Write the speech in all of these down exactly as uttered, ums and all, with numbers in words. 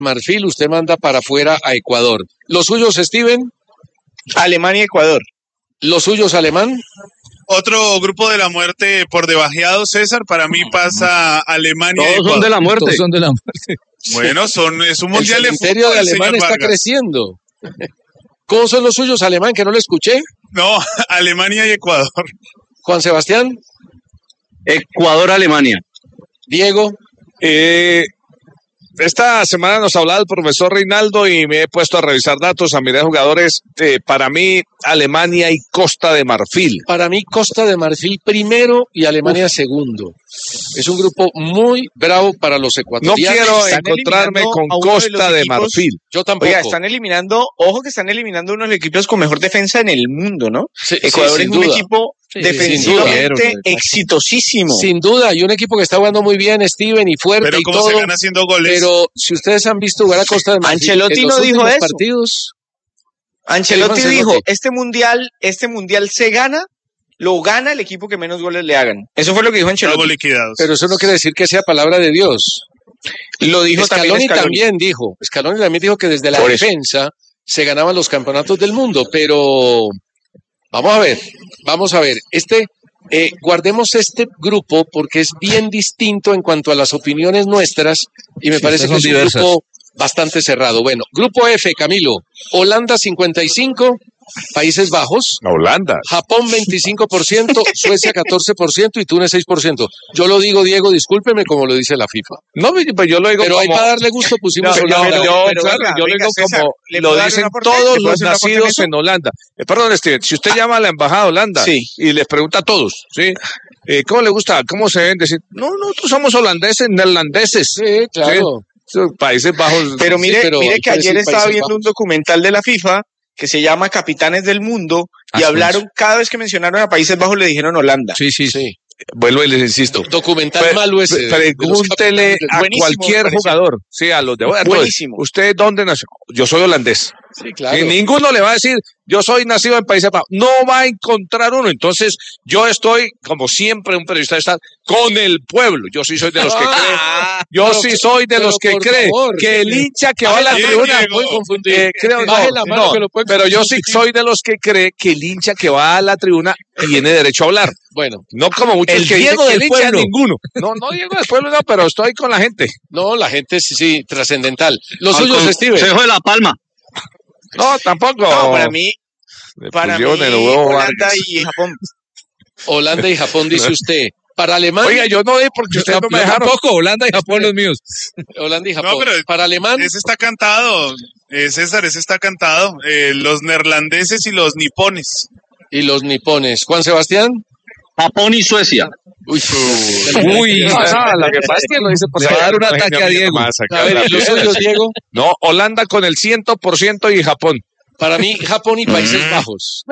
Marfil, usted manda para afuera a Ecuador. ¿Los suyos, Steven? Alemania y Ecuador. ¿Los suyos, Alemán? Otro grupo de la muerte por debajeado, César. Para mí pasa Alemania y Todos Ecuador. son de la muerte. Todos son de la muerte. Bueno, son, es un mundial El de cementerio fútbol, de Alemán señor está Vargas. creciendo. ¿Cómo son los suyos, Alemán, que no le escuché? No, Alemania y Ecuador. Juan Sebastián, Ecuador-Alemania. Diego, Eh, esta semana nos hablaba el profesor Reinaldo y me he puesto a revisar datos, a mirar jugadores. Eh, para mí, Alemania y Costa de Marfil. para mí Costa de Marfil primero y Alemania segundo. Es un grupo muy bravo para los No ecuatorianos. quiero están encontrarme eliminando con a uno de los Costa de equipos. Marfil. Yo tampoco. Oiga, están eliminando, ojo que están eliminando uno de los equipos con mejor defensa en el mundo, ¿no? Sí, Ecuador sí, es sin un duda. equipo Sí, defensivamente sin duda. exitosísimo. Sin duda, y un equipo que está jugando muy bien, Steven, y fuerte Pero y cómo todo. se gana haciendo goles. Pero si ustedes han visto jugar a Costa de Marfil Ancelotti en los no dijo últimos eso. partidos, Ancelotti Ancelotti. dijo, este mundial, este mundial se gana, lo gana el equipo que menos goles le hagan. Eso fue lo que dijo Salvo Ancelotti. liquidados. pero eso no quiere decir que sea palabra de Dios. Lo dijo también Scaloni Scaloni. también dijo, Scaloni también dijo que desde la Por eso. defensa se ganaban los campeonatos del mundo, pero vamos a ver, vamos a ver, este, eh, guardemos este grupo porque es bien distinto en cuanto a las opiniones nuestras y me Sí, parece que estas es son un diversas. grupo bastante cerrado. Bueno, grupo F, Camilo, Holanda cincuenta y cinco, Países Bajos, Holanda. Japón veinticinco por ciento, Suecia catorce por ciento y Túnez seis por ciento. Yo lo digo, Diego, discúlpeme como lo dice la FIFA. No, pues yo lo digo Pero ahí como... para darle gusto pusimos No, yo, Holanda. yo, pero claro, venga, yo lo venga, digo César, como ¿le lo puedo dar dicen un aporte? ¿Le todos puedo los hacer un aporte en nacidos eso? en Holanda. Eh, perdón, Steven, si usted llama a la embajada de Holanda Sí. y les pregunta a todos, ¿sí? Eh, ¿Cómo le gusta? ¿Cómo se deben decir? No, nosotros somos holandeses, neerlandeses. Sí, claro. Sí, Países Bajos. Pero Sí, mire, pero mire hay que que ayer decir estaba Países viendo Bajos. un documental de la FIFA que se llama Capitanes del Mundo y Así hablaron, cada vez que mencionaron a Países Bajos le dijeron Holanda. Sí, sí, Sí. Vuelvo y les insisto. Documental Pre- malo ese. de- de los Pregúntele capitanes del- a Buenísimo, cualquier buenísimo. jugador, sí, a los de a todos. Buenísimo. ¿Usted dónde nació? Yo soy holandés. Sí, claro. Y ninguno le va a decir, yo soy nacido en Países Bajos. No va a encontrar uno. Entonces, yo estoy, como siempre, un periodista está con el pueblo. Yo sí soy de los que cree. Yo pero- sí soy de pero los que por cree favor, que el hincha que va a Baje la la mano, tribuna. Diego. puede confundir. eh, creo, Baje no, la mano no, que lo puede pero yo sí confundir. soy de los que cree que el hincha que va a la tribuna tiene derecho a hablar. Bueno, No como muchos El que dicen Diego que el del hincha pueblo. ninguno. No, no Diego del pueblo, no, pero estoy con la gente. no, la gente sí, sí, trascendental. Los Al suyos, Steven. Consejo de La Palma. No, tampoco. No, para mí, Le para mí, pusieron el huevo Holanda Vargas. y Japón. Holanda y Japón, dice usted. Para Alemania, Oiga, yo no di porque ustedes no me Yo dejaron. tampoco, Holanda y Japón los míos. Holanda y Japón. No, pero Para Alemán, Ese está cantado, eh, César, ese está cantado. Eh, los neerlandeses y los nipones. y los nipones. Juan Sebastián. Japón y Suecia. Uy, Uy, No, no, lo que pasa es que lo dice por Le va a dar un ahí, ataque a Diego. más acá a ver, ¿y los rápido. suyos, Diego. No, Holanda con el cien por ciento y Japón. Para mí, Japón y Países Bajos.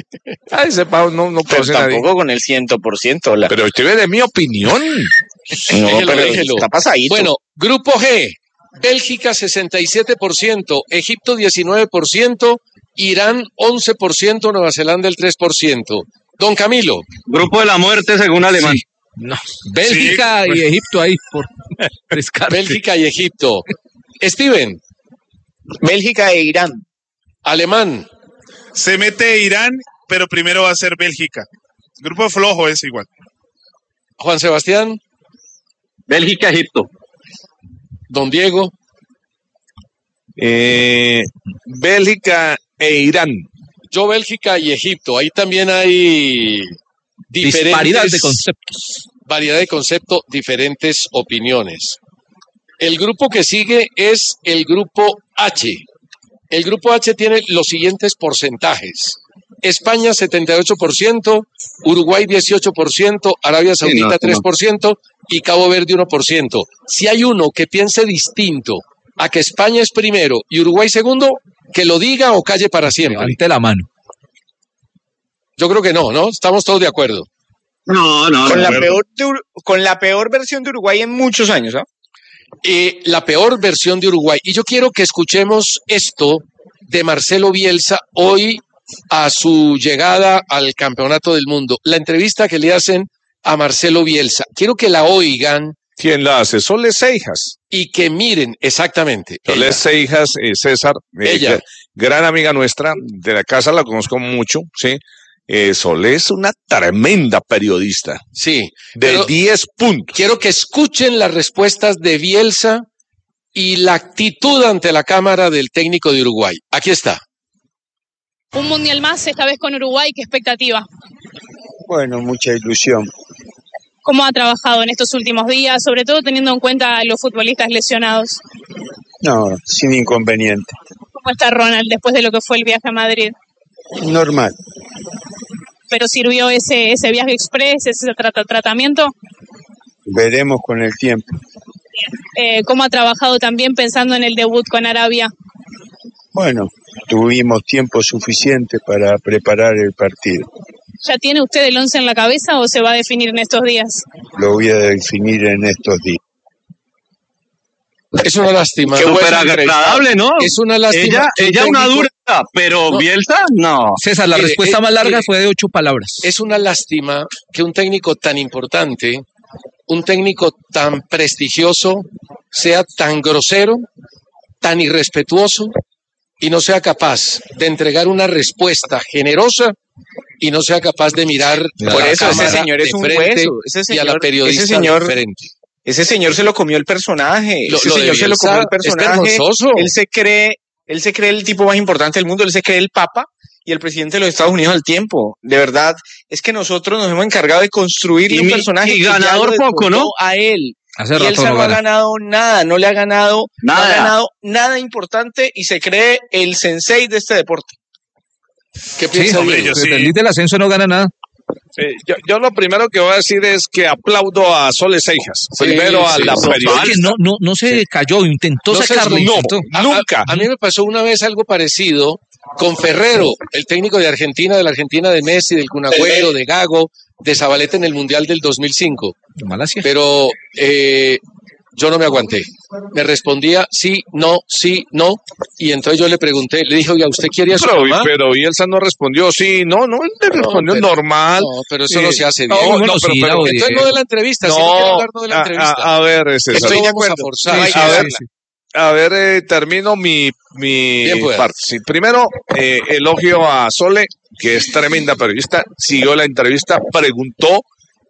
Ah, ese pavo no, no Pero conoce a nadie. tampoco con el cien por ciento. La... Pero usted ve de mi opinión. No, Déjelo, pero déjelo. está pasadito. Bueno, grupo G. Bélgica sesenta y siete por ciento, Egipto diecinueve por ciento, Irán once por ciento, Nueva Zelanda el tres por ciento. Don Camilo. Grupo de la muerte según Alemán. No. Bélgica Sí, y Egipto ahí por descarte. Bélgica y Egipto. Steven. Bélgica e Irán. Alemán. Se mete Irán, pero primero va a ser Bélgica. Grupo flojo es igual. Juan Sebastián. Bélgica, Egipto. Don Diego. Eh, Bélgica e Irán. Yo, Bélgica y Egipto. Ahí también hay diferentes, Disparidad de conceptos. variedad de concepto, diferentes opiniones. El grupo que sigue es el grupo H. El grupo H tiene los siguientes porcentajes. España setenta y ocho por ciento, Uruguay dieciocho por ciento, Arabia Saudita no, no. tres por ciento y Cabo Verde uno por ciento. Si hay uno que piense distinto a que España es primero y Uruguay segundo, que lo diga o calle para siempre. Levante la mano. Yo creo que no, ¿no? Estamos todos de acuerdo. No, no, Con no. la, acuerdo. peor de Ur- con la peor versión de Uruguay en muchos años, ¿ah? Eh, la peor versión de Uruguay. Y yo quiero que escuchemos esto de Marcelo Bielsa hoy a su llegada al Campeonato del Mundo. La entrevista que le hacen a Marcelo Bielsa. Quiero que la oigan ¿Quién la hace? Sole Seijas. Y que miren, exactamente. Sole ella. Seijas, eh, César, eh, Ella. gr- gran amiga nuestra, de la casa la conozco mucho, ¿sí? Eh, Sole es una tremenda periodista, Sí. de pero diez puntos. quiero que escuchen las respuestas de Bielsa y la actitud ante la cámara del técnico de Uruguay. Aquí está. Un mundial más, esta vez con Uruguay, ¿qué expectativa? Bueno, mucha ilusión. ¿Cómo ha trabajado en estos últimos días, sobre todo teniendo en cuenta a los futbolistas lesionados? No, sin inconveniente. ¿Cómo está Ronald después de lo que fue el viaje a Madrid? Normal. ¿Pero sirvió ese, ese viaje express, ese trata- tratamiento? Veremos con el tiempo. Eh, ¿Cómo ha trabajado también pensando en el debut con Arabia? Bueno, tuvimos tiempo suficiente para preparar el partido. ¿Ya tiene usted el once en la cabeza o se va a definir en estos días? Lo voy a definir en estos días. Es una lástima. Qué ¿no? Súper buena entrevista. agradable, ¿no? Es una lástima. Ella, que un ella una técnico- dura, pero No. Bielsa, no. César, la Mire, respuesta eh, más larga mire. fue de ocho palabras. Es una lástima que un técnico tan importante, un técnico tan prestigioso, sea tan grosero, tan irrespetuoso y no sea capaz de entregar una respuesta generosa y no sea capaz de mirar a Por la eso ese cámara señor es de un frente hueso. Ese y a la señor, periodista ese señor, de frente. ese señor se lo comió el personaje. Lo- ese lo de señor se lo Bielsa comió el es personaje. vergonzoso. Él se cree, él se cree el tipo más importante del mundo. Él se cree el papa y el presidente de los Estados Unidos al tiempo. De verdad, es que nosotros nos hemos encargado de construir Y un mi- personaje y que ya ganador lo poco, ¿no? desbordó a él. Hace Y rato Bielsa no no ha gana. ganado nada, no le ha ganado no ha Nada. ganado nada importante y se cree el sensei de este deporte. ¿Qué Sí, piensa hombre, Diego? yo pues sí. feliz del ascenso no gana nada. Eh, yo, yo lo primero que voy a decir es que aplaudo a Sole Seijas. Sí, Primero a sí, la sí. periodista. Que no, no, no se cayó, intentó No se sacarlo. escondió. intentó. A- a- Nunca. A, mí me pasó una vez algo parecido con Ferrero, el técnico de Argentina, de la Argentina de Messi, del Kun Agüero, de Gago, de Zabaleta en el Mundial del dos mil cinco. Malasia. Pero eh, yo no me aguanté. Me respondía sí, no, sí, no. Y entonces yo le pregunté, le dije, oiga, ¿usted quiere a su Pero, mamá? pero Bielsa no respondió, sí, no, no, él le respondió pero- normal. No, pero eso Sí. no se hace No, bien. bueno, no, pero, sí, pero- la odié. Entonces no de la entrevista, si no quiere hablar no de la a, entrevista. a- a ver, César, Esto Estoy lo de vamos a acuerdo. forzar. No hay Sí, que a ver, darla. a ver, eh, termino mi, mi Bien, pues. parte. Sí, primero, eh, elogio a Sole, que es tremenda periodista, siguió la entrevista, preguntó,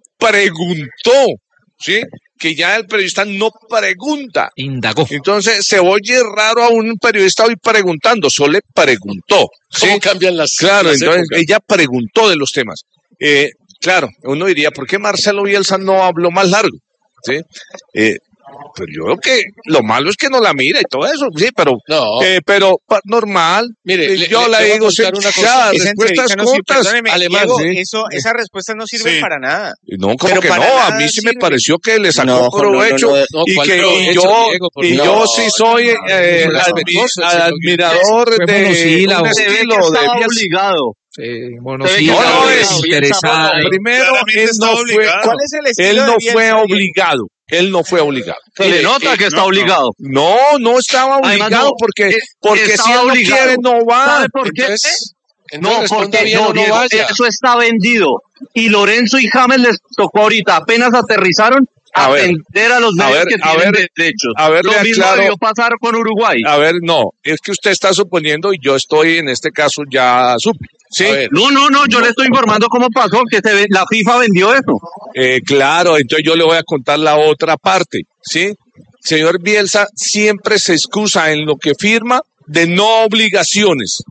preguntó, ¿sí? Que ya el periodista no pregunta. Indagó. Entonces se oye raro a un periodista hoy preguntando, Sole preguntó, ¿sí? ¿Cómo cambian las Claro, las entonces épocas? ella preguntó de los temas. Eh, claro, uno diría, ¿por qué Marcelo Bielsa no habló más largo? ¿Sí? Eh, pues yo creo que lo malo es que no la mira y todo eso, sí, pero, No. eh, pero pa- normal. Mire, Eh, le- yo le- la le voy a digo, sí, contar una cosa. ya, Esa respuestas entrevista no sirve, cortas. perdóneme, alemán, Diego, sí. eso, esas respuestas no sirven Sí. para nada. No, como Pero que para no, a nada mí sí me sirve. pareció que le sacó No, no, provecho no, no, no, y ¿cuál que y provecho, yo, Diego? Por y Dios. yo sí soy eh, no, admi- respetuoso, señor. admirador Fue de monosílabo. un Se ve que estilo de estaba Bielsa. obligado. Sí, Se ve que no, monosílabo, no es desinteresado. Bielsa, Primero, Claramente él estaba no fue, obligado. ¿Cuál es el estilo él de no Bielsa, fue Diego? obligado. Él no fue obligado. Se le Mire, nota eh, que está no, no. obligado. No, no estaba Además, obligado no, porque, eh, porque si estaba él no obligado. quiere, no va. ¿Sabe por qué? Entonces, No, entonces responda porque bien no, o no Diego, vaya. eso está vendido. Y Lorenzo y James les tocó ahorita, apenas aterrizaron, A ver, atender a los a medios ver, que a tienen ver, derechos. a ver, Lo le mismo aclaro- debió pasar con Uruguay. A ver, no, es que usted está suponiendo y yo estoy en este caso ya supe. Sí, A ver, No, no, no, yo le estoy informando cómo pasó, que se ve- la FIFA vendió eso. eh, claro, entonces yo le voy a contar la otra parte, ¿sí? Señor Bielsa siempre se excusa en lo que firma de no obligaciones.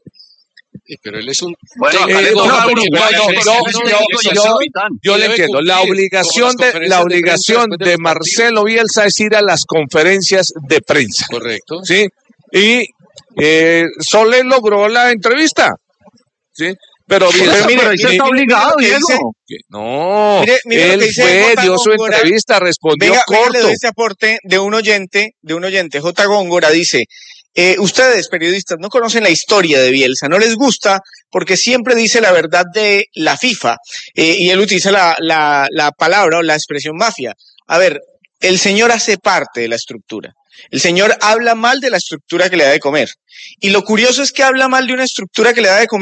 sí, pero él es un Bueno, acá le técnico toca a que Uruguay, no, no, no, no, no, yo- no, yo- no, yo- no, capitán. Yo Y le debe entiendo, la cumplir, obligación como las de la conferencias de prensa obligación después de de los partidos. Marcelo Bielsa es ir a las conferencias de prensa, correcto. ¿sí? Y eh, Sole logró la entrevista, ¿sí? Pero Pero Bielsa, mire, ahí se mire, está obligado, mire lo que Diego. que no, Mire- mire lo él que dice fue, J. dio su Góngora. entrevista, respondió Venga, venga, le corto. doy este aporte de un oyente, de un oyente, J. Góngora, dice, eh, ustedes, periodistas, no conocen la historia de Bielsa, no les gusta porque siempre dice la verdad de la FIFA, eh, y él utiliza la, la, la palabra o la expresión mafia. A ver, el señor hace parte de la estructura. El señor habla mal de la estructura que le da de comer. Y lo curioso es que habla mal de una estructura que le da de comer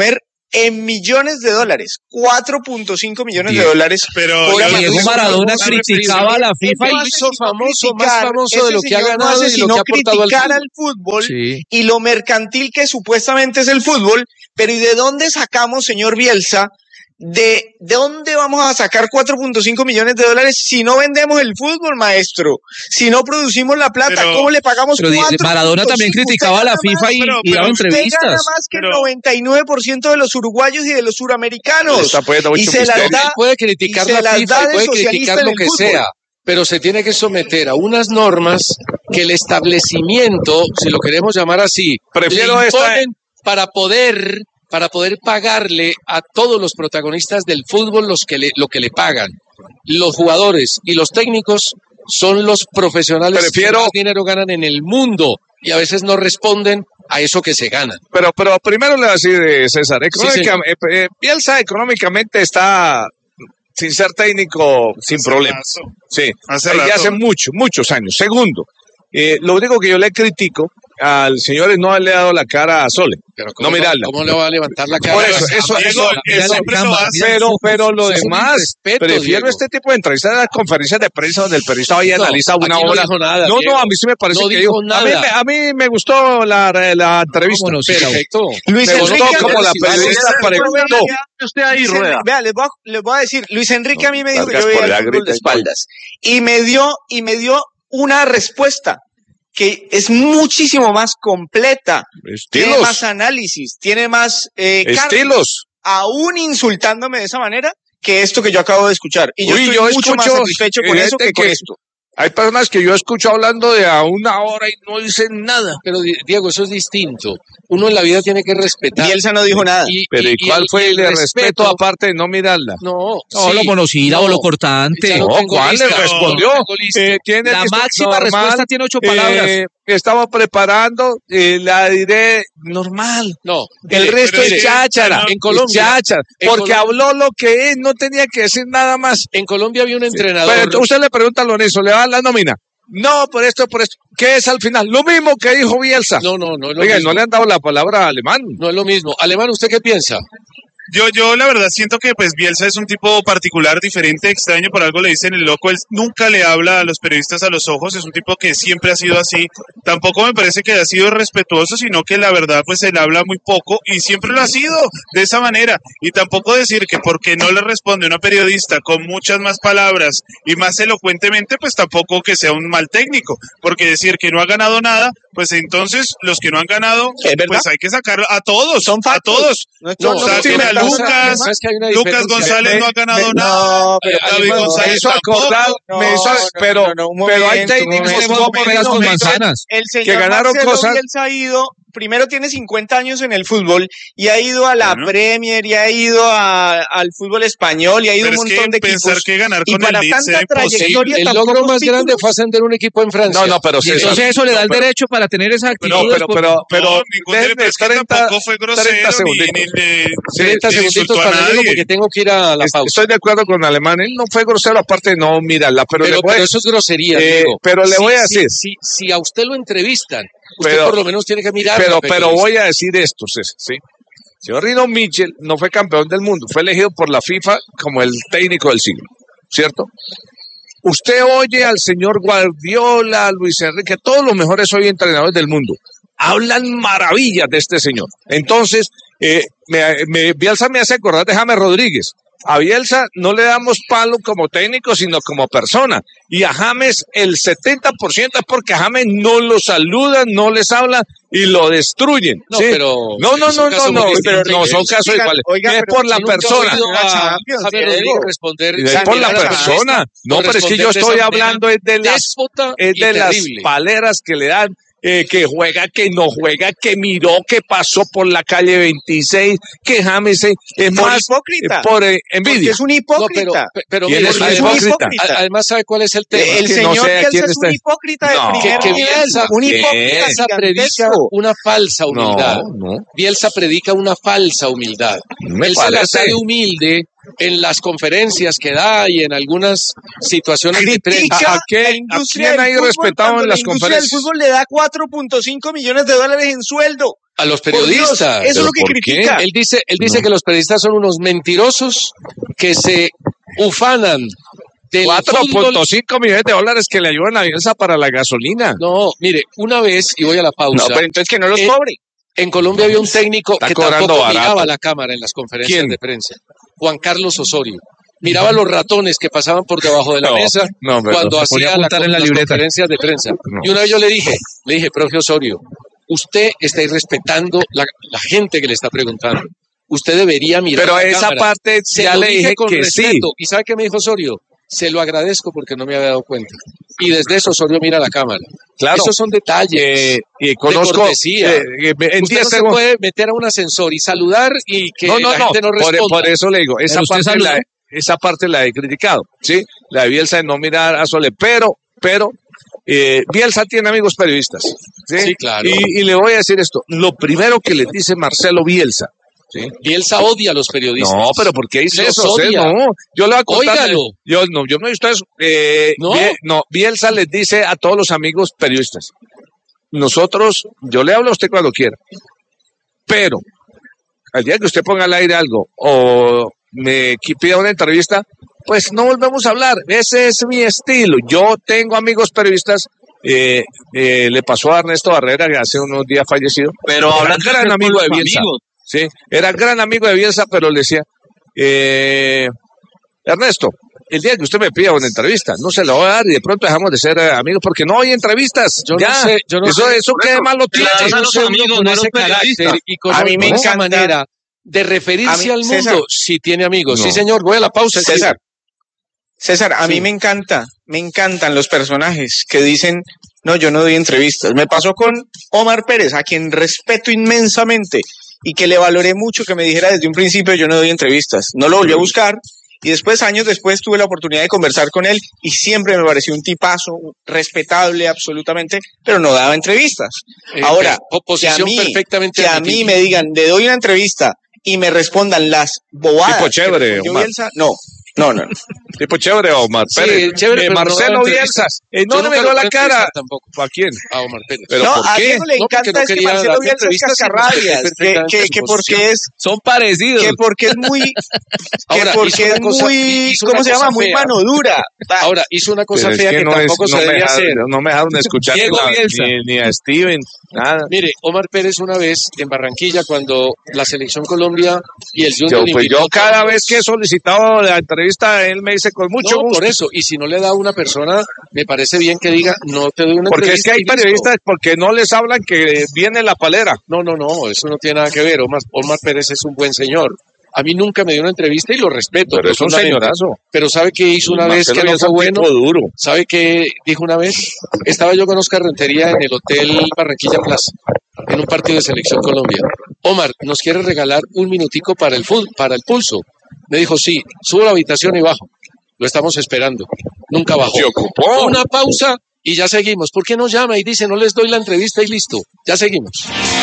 en millones de dólares, cuatro punto cinco millones Diego. de dólares. Pero Por ya, la- Diego eso Maradona no se criticaba a la FIFA Él y no hace hizo sino famoso, más criticar, famoso de ese lo que ha señor no ganado hace y lo sino que ha aportado al criticar fútbol. al fútbol Sí. y lo mercantil que supuestamente es el fútbol, pero ¿y de dónde sacamos, señor Bielsa? ¿De, de dónde vamos a sacar cuatro punto cinco millones de dólares si no vendemos el fútbol, maestro? Si no producimos la plata, Pero- ¿cómo le pagamos Pero Di- cuatro punto cinco? Maradona también Usted criticaba a la gana FIFA más, y, pero- y daba pero usted gana entrevistas. más que el Pero- noventa y nueve por ciento de los uruguayos y de los suramericanos. Está poniendo Y mucho se las misterio. da, Él puede criticar y se la las FIFA da y de puede socialista criticar en lo el que fútbol. sea, pero se tiene que someter a unas normas que el establecimiento, si lo queremos llamar así, Prefiero le esta- imponen para poder para poder pagarle a todos los protagonistas del fútbol los que le, lo que le pagan. Los jugadores y los técnicos son los profesionales Prefiero- que más dinero ganan en el mundo y a veces no responden a eso que se ganan. Pero, pero primero le voy a decir, eh, César, económica- señor. eh, eh, Bielsa económicamente está, sin ser técnico, sin Hace problemas. rato. Sí, Hace ya rato. hace muchos, muchos años. Segundo, eh, lo único que yo le critico al señor es no haberle dado la cara a Sole. Pero ¿cómo, No mirarla. ¿cómo le va a levantar la cara? Por eso, eso, Diego, eso, él eso- siempre lo hace. pero, pero lo Eso es un demás, irrespeto, prefiero Diego. este tipo de entrevistas, las conferencias de prensa donde el periodista vaya y No, analiza una aquí no hora. dijo nada, no, Diego. no, a mí sí me parece No que dijo dijo- a mí, nada. me- a mí me gustó la, la entrevista. Vámonos, sí, Perfecto. Luis Me gustó Enrique como la Sí, periodista César, preguntó. Usted ahí, Luis Rueda. Enrique- Vea, les voy, a, les voy a decir, Luis Enrique a mí me dijo que Vargas yo veía por el allá fútbol grita de y espaldas y me dio y me dio una respuesta que es muchísimo más completa, tiene Estilos. más análisis, tiene más eh, carne, Estilos. aún insultándome de esa manera que esto que yo acabo de escuchar. Y yo Uy, estoy yo mucho más escucho satisfecho con gente eso que con que- esto. Hay personas que yo escucho hablando de a una hora y no dicen nada. Pero Di- Diego, eso es distinto. Uno en la vida tiene que respetar. Bielsa no dijo nada. Y- Pero ¿y, y- y cuál el- fue y el, de respeto aparte de no mirarla? No, No, sí, lo conocida o no. lo cortante. Ya No, lo tengo ¿cuál le lista. respondió? No, tengo lista. Eh, tiene La listo- máxima normal, respuesta tiene ocho palabras. eh, estaba preparando, eh, la diré normal. No, El mire, resto pero es es que- cháchara. en Colombia- es cháchara, en porque Colombia- habló lo que es, no tenía que decir nada más. en Colombia había un entrenador. Pero usted le pregunta a Lorenzo, ¿le dan la nómina? No, por esto, por esto. ¿Qué es al final? Lo mismo que dijo Bielsa. No, no, no es lo Oiga, mismo. no le han dado la palabra a Alemán. No es lo mismo. Alemán, ¿usted qué piensa? Yo, yo la verdad siento que pues Bielsa es un tipo particular, diferente, extraño, por algo le dicen el loco, él nunca le habla a los periodistas a los ojos, es un tipo que siempre ha sido así, tampoco me parece que haya sido respetuoso, sino que la verdad pues él habla muy poco y siempre lo ha sido de esa manera, y tampoco decir que porque no le responde una periodista con muchas más palabras y más elocuentemente, pues tampoco que sea un mal técnico, porque decir que no ha ganado nada, pues entonces los que no han ganado, ¿Es verdad? pues hay que sacar a todos, Son a factos. todos. No, No, no, o sea, no, tiene no, a no, Lucas, ¿sabes que hay una Lucas diferencia? González no ha ganado me- nada. no, pero David Alemán, González me hizo tampoco. acordar, No, me hizo, no, pero, no, no, un pero hay momento, un técnicos momento, como un momento, peras un con momento. manzanas. El señor que ganaron Marcelo cosas. Bielsa ha ido, primero tiene cincuenta años en el fútbol y ha ido a la Bueno. Premier y ha ido a- al fútbol español y ha ido a Pero un es montón que de pensar equipos. que ganar y con para el Leeds tanta era imposible. trayectoria El tampoco logro más títulos. grande fue ascender un equipo en Francia. No, no, pero Y César. entonces eso le da el pero- derecho para tener esa actitud. No, pero, pero, pero, no, ningún denme derecho, es que treinta, tampoco fue grosero treinta ni, segunditos. ni le treinta ni segunditos insultó a para Diego nadie. porque tengo que ir a la Es- pausa. Estoy de acuerdo con Alemán. Él no fue grosero, aparte de no mirarla, pero, Pero, le voy, pero eso es grosería, eh, Diego. pero le Si- voy a si- decir. Si, si a usted lo entrevistan, usted Pero- por lo menos tiene que mirar. pero, pero voy a decir esto, César, ¿sí? Señor Rino Mitchell no fue campeón del mundo, fue elegido por la FIFA como el técnico del siglo, ¿cierto? Usted oye al señor Guardiola, a Luis Enrique, todos los mejores hoy entrenadores del mundo, hablan maravillas de este señor. Entonces, eh, me, me- Bielsa me hace acordar de James Rodríguez. A Bielsa no le damos palo como técnico, sino como persona. Y a James el setenta por ciento es porque a James no lo saludan, no les hablan y lo destruyen. No, ¿sí? pero- no, no, es no, un caso no, no, muy distinto. no, son casos Oiga, iguales. oiga, es pero por la Nunca he persona. oído a Champions, Javier Diego. Rodríguez responder. Y es San por la Miguel persona. No, por pero es que yo responder de estoy esa hablando manera es de las, déspota es y de las terrible. paleras que le dan. Eh, que juega, que no juega, que miró, que pasó por la calle veintiséis, que James eh, es Por más hipócrita. eh, por eh, Porque envidia. es un No, pero, hipócrita. pero ¿Quién mire, es un además, hipócrita? a- además, ¿sabe cuál es el tema? el que no señor sé a quién Bielsa es está- un hipócrita de No. primer que, que nivel, Bielsa, un ¿Qué? hipócrita Bielsa predica gigantesco. una falsa humildad. No, no. Bielsa predica una falsa humildad. Me Él se la parece. sabe humilde en las conferencias que da y en algunas situaciones de Critica prensa. ¿A qué- la a industria quién del hay fútbol respetado cuando en la las industria conferencias? del fútbol le da cuatro punto cinco millones de dólares en sueldo. A los Por Dios, periodistas. eso es ¿Pero lo que por qué? critica. Él dice, él dice No. que los periodistas son unos mentirosos que se ufanan del cuatro fútbol. punto cinco millones de dólares que le ayudan a Bielsa para la gasolina. No, mire, una vez, y voy a la No, pausa, pero entonces que no los Eh, cobre. en Colombia había un técnico Está que cobrando tampoco barato. miraba la cámara en las conferencias ¿Quién? de prensa. Juan Carlos Osorio. Miraba los ratones que pasaban por debajo de la No, mesa no, pero cuando se ponía hacía a la- apuntar en la las libreta. conferencias de prensa. No. Y una vez yo le dije, le dije, profe Osorio, usted está irrespetando la, la gente que le está preguntando. Usted debería mirar Pero la esa cámara. parte Se ya lo le dije dije con que respeto. sí. ¿Y sabe qué me dijo Osorio? Se lo agradezco porque no me había dado cuenta. Y desde eso Osorio mira la cámara. Claro. Esos son detalles. Eh, y conozco. cortesía. eh, eh, en Usted diez no se segundos- puede meter a un ascensor y saludar y que No, no, la no. gente no Por, responda. por eso le digo, esa Pero usted parte, saludó. la, esa parte la he criticado, ¿sí? La de Bielsa de no mirar a Sole, pero, pero, eh, Bielsa tiene amigos periodistas, ¿sí? Sí, claro. Y, y le voy a decir esto, lo primero que le dice Marcelo Bielsa, ¿sí? Bielsa odia a los periodistas. No, pero ¿por qué dice Los eso? Usted odia. no, yo le voy a contar. Óigalo. Yo no, yo no he visto eso. Eh, ¿No? Bie- no, Bielsa les dice a todos los amigos periodistas, nosotros, yo le hablo a usted cuando quiera, pero al día que usted ponga al aire algo o me qui- pida una entrevista, pues no volvemos a hablar. Ese es mi estilo. Yo tengo amigos periodistas. Eh, eh, le pasó a Ernesto Barrera, que hace unos días fallecido. Pero Era hablando gran con amigo los de Bielsa. amigos. Sí, era gran amigo de Bielsa, pero le decía, eh, Ernesto, el día que usted me pida una entrevista, no se la voy a dar y de pronto dejamos de ser eh, amigos porque no hay entrevistas. Yo no ya, sé, yo no eso, sé. eso qué malo Te la tiene. das a los Yo soy amigos, uno con no a los ese carácter periodistas. y con, A mí me con esa encanta- manera de referirse A mí, al mundo, César. si tiene amigos. No. Sí, señor, voy a la pausa. César, César, a Sí. mí me encanta, me encantan los personajes que dicen, no, yo no doy entrevistas. Me pasó con Omar Pérez, a quien respeto inmensamente y que le valoré mucho que me dijera desde un principio, yo no doy entrevistas. No lo volví a buscar y después, años después, tuve la oportunidad de conversar con él y siempre me pareció un tipazo, respetable absolutamente, pero no daba entrevistas. Eh, Ahora, pe- posición que a mí, perfectamente que a mí admitible. me digan, le doy una entrevista y me respondan las bobadas. Tipo que chévere, respondió Omar. Bielsa, no, no, no. no. Tipo chévere, Omar Sí, Pérez. chévere, Eh, pero no Marcelo daba Bielsa. entrevistas. Eh, no Yo le nunca miró lo la puedo cara. entrevistar tampoco. ¿A quién? A Omar Pérez. ¿Pero no, por a qué? Diego le No, porque encanta no es que quería Marcelo dar Bielsa es entrevistas y cascarrabias, respeté que, perfectamente que, su que porque posición. es, Son parecidos. que porque es muy, que Ahora, porque hizo una es cosa- muy, hizo una ¿cómo se cosa llama? Muy fea. mano dura. Ahora, hizo una cosa Pero es fea que, no es- tampoco no se me debía dejaron- hacer. No me dejaron escuchar ni, Diego la- Bielsa. ni, ni a Steven, nada. Mire, Omar Pérez una vez en Barranquilla, cuando la selección Colombia y el Yo, Junior pues invitó yo a cada todos- vez que he solicitado la entrevista, él me dice con mucho no, gusto. por eso. Y si no le da a una persona, me parece bien que diga, no te doy una Porque es que entrevista. hay y listo. periodistas porque no les hablan que viene la palera. No, no, no, eso no tiene nada que ver. Omar, Omar Pérez es un buen señor. A mí nunca me dio una entrevista y lo respeto. Pero es un profundamente. señorazo. Pero ¿sabe qué hizo una vez Marcelo que no Bielsa fue es un bueno? tipo duro. ¿Sabe qué dijo una vez? Estaba yo con Oscar Rentería en el Hotel Barranquilla Plaza, en un partido de Selección Colombia. Omar, ¿nos quiere regalar un minutico para el fútbol, para el pulso? Me dijo, sí, subo a la habitación y bajo. Lo estamos esperando. Nunca bajó. Se ocupó. Una pausa y ya seguimos. ¿Por qué no llama y dice, no les doy la entrevista y listo? Ya seguimos.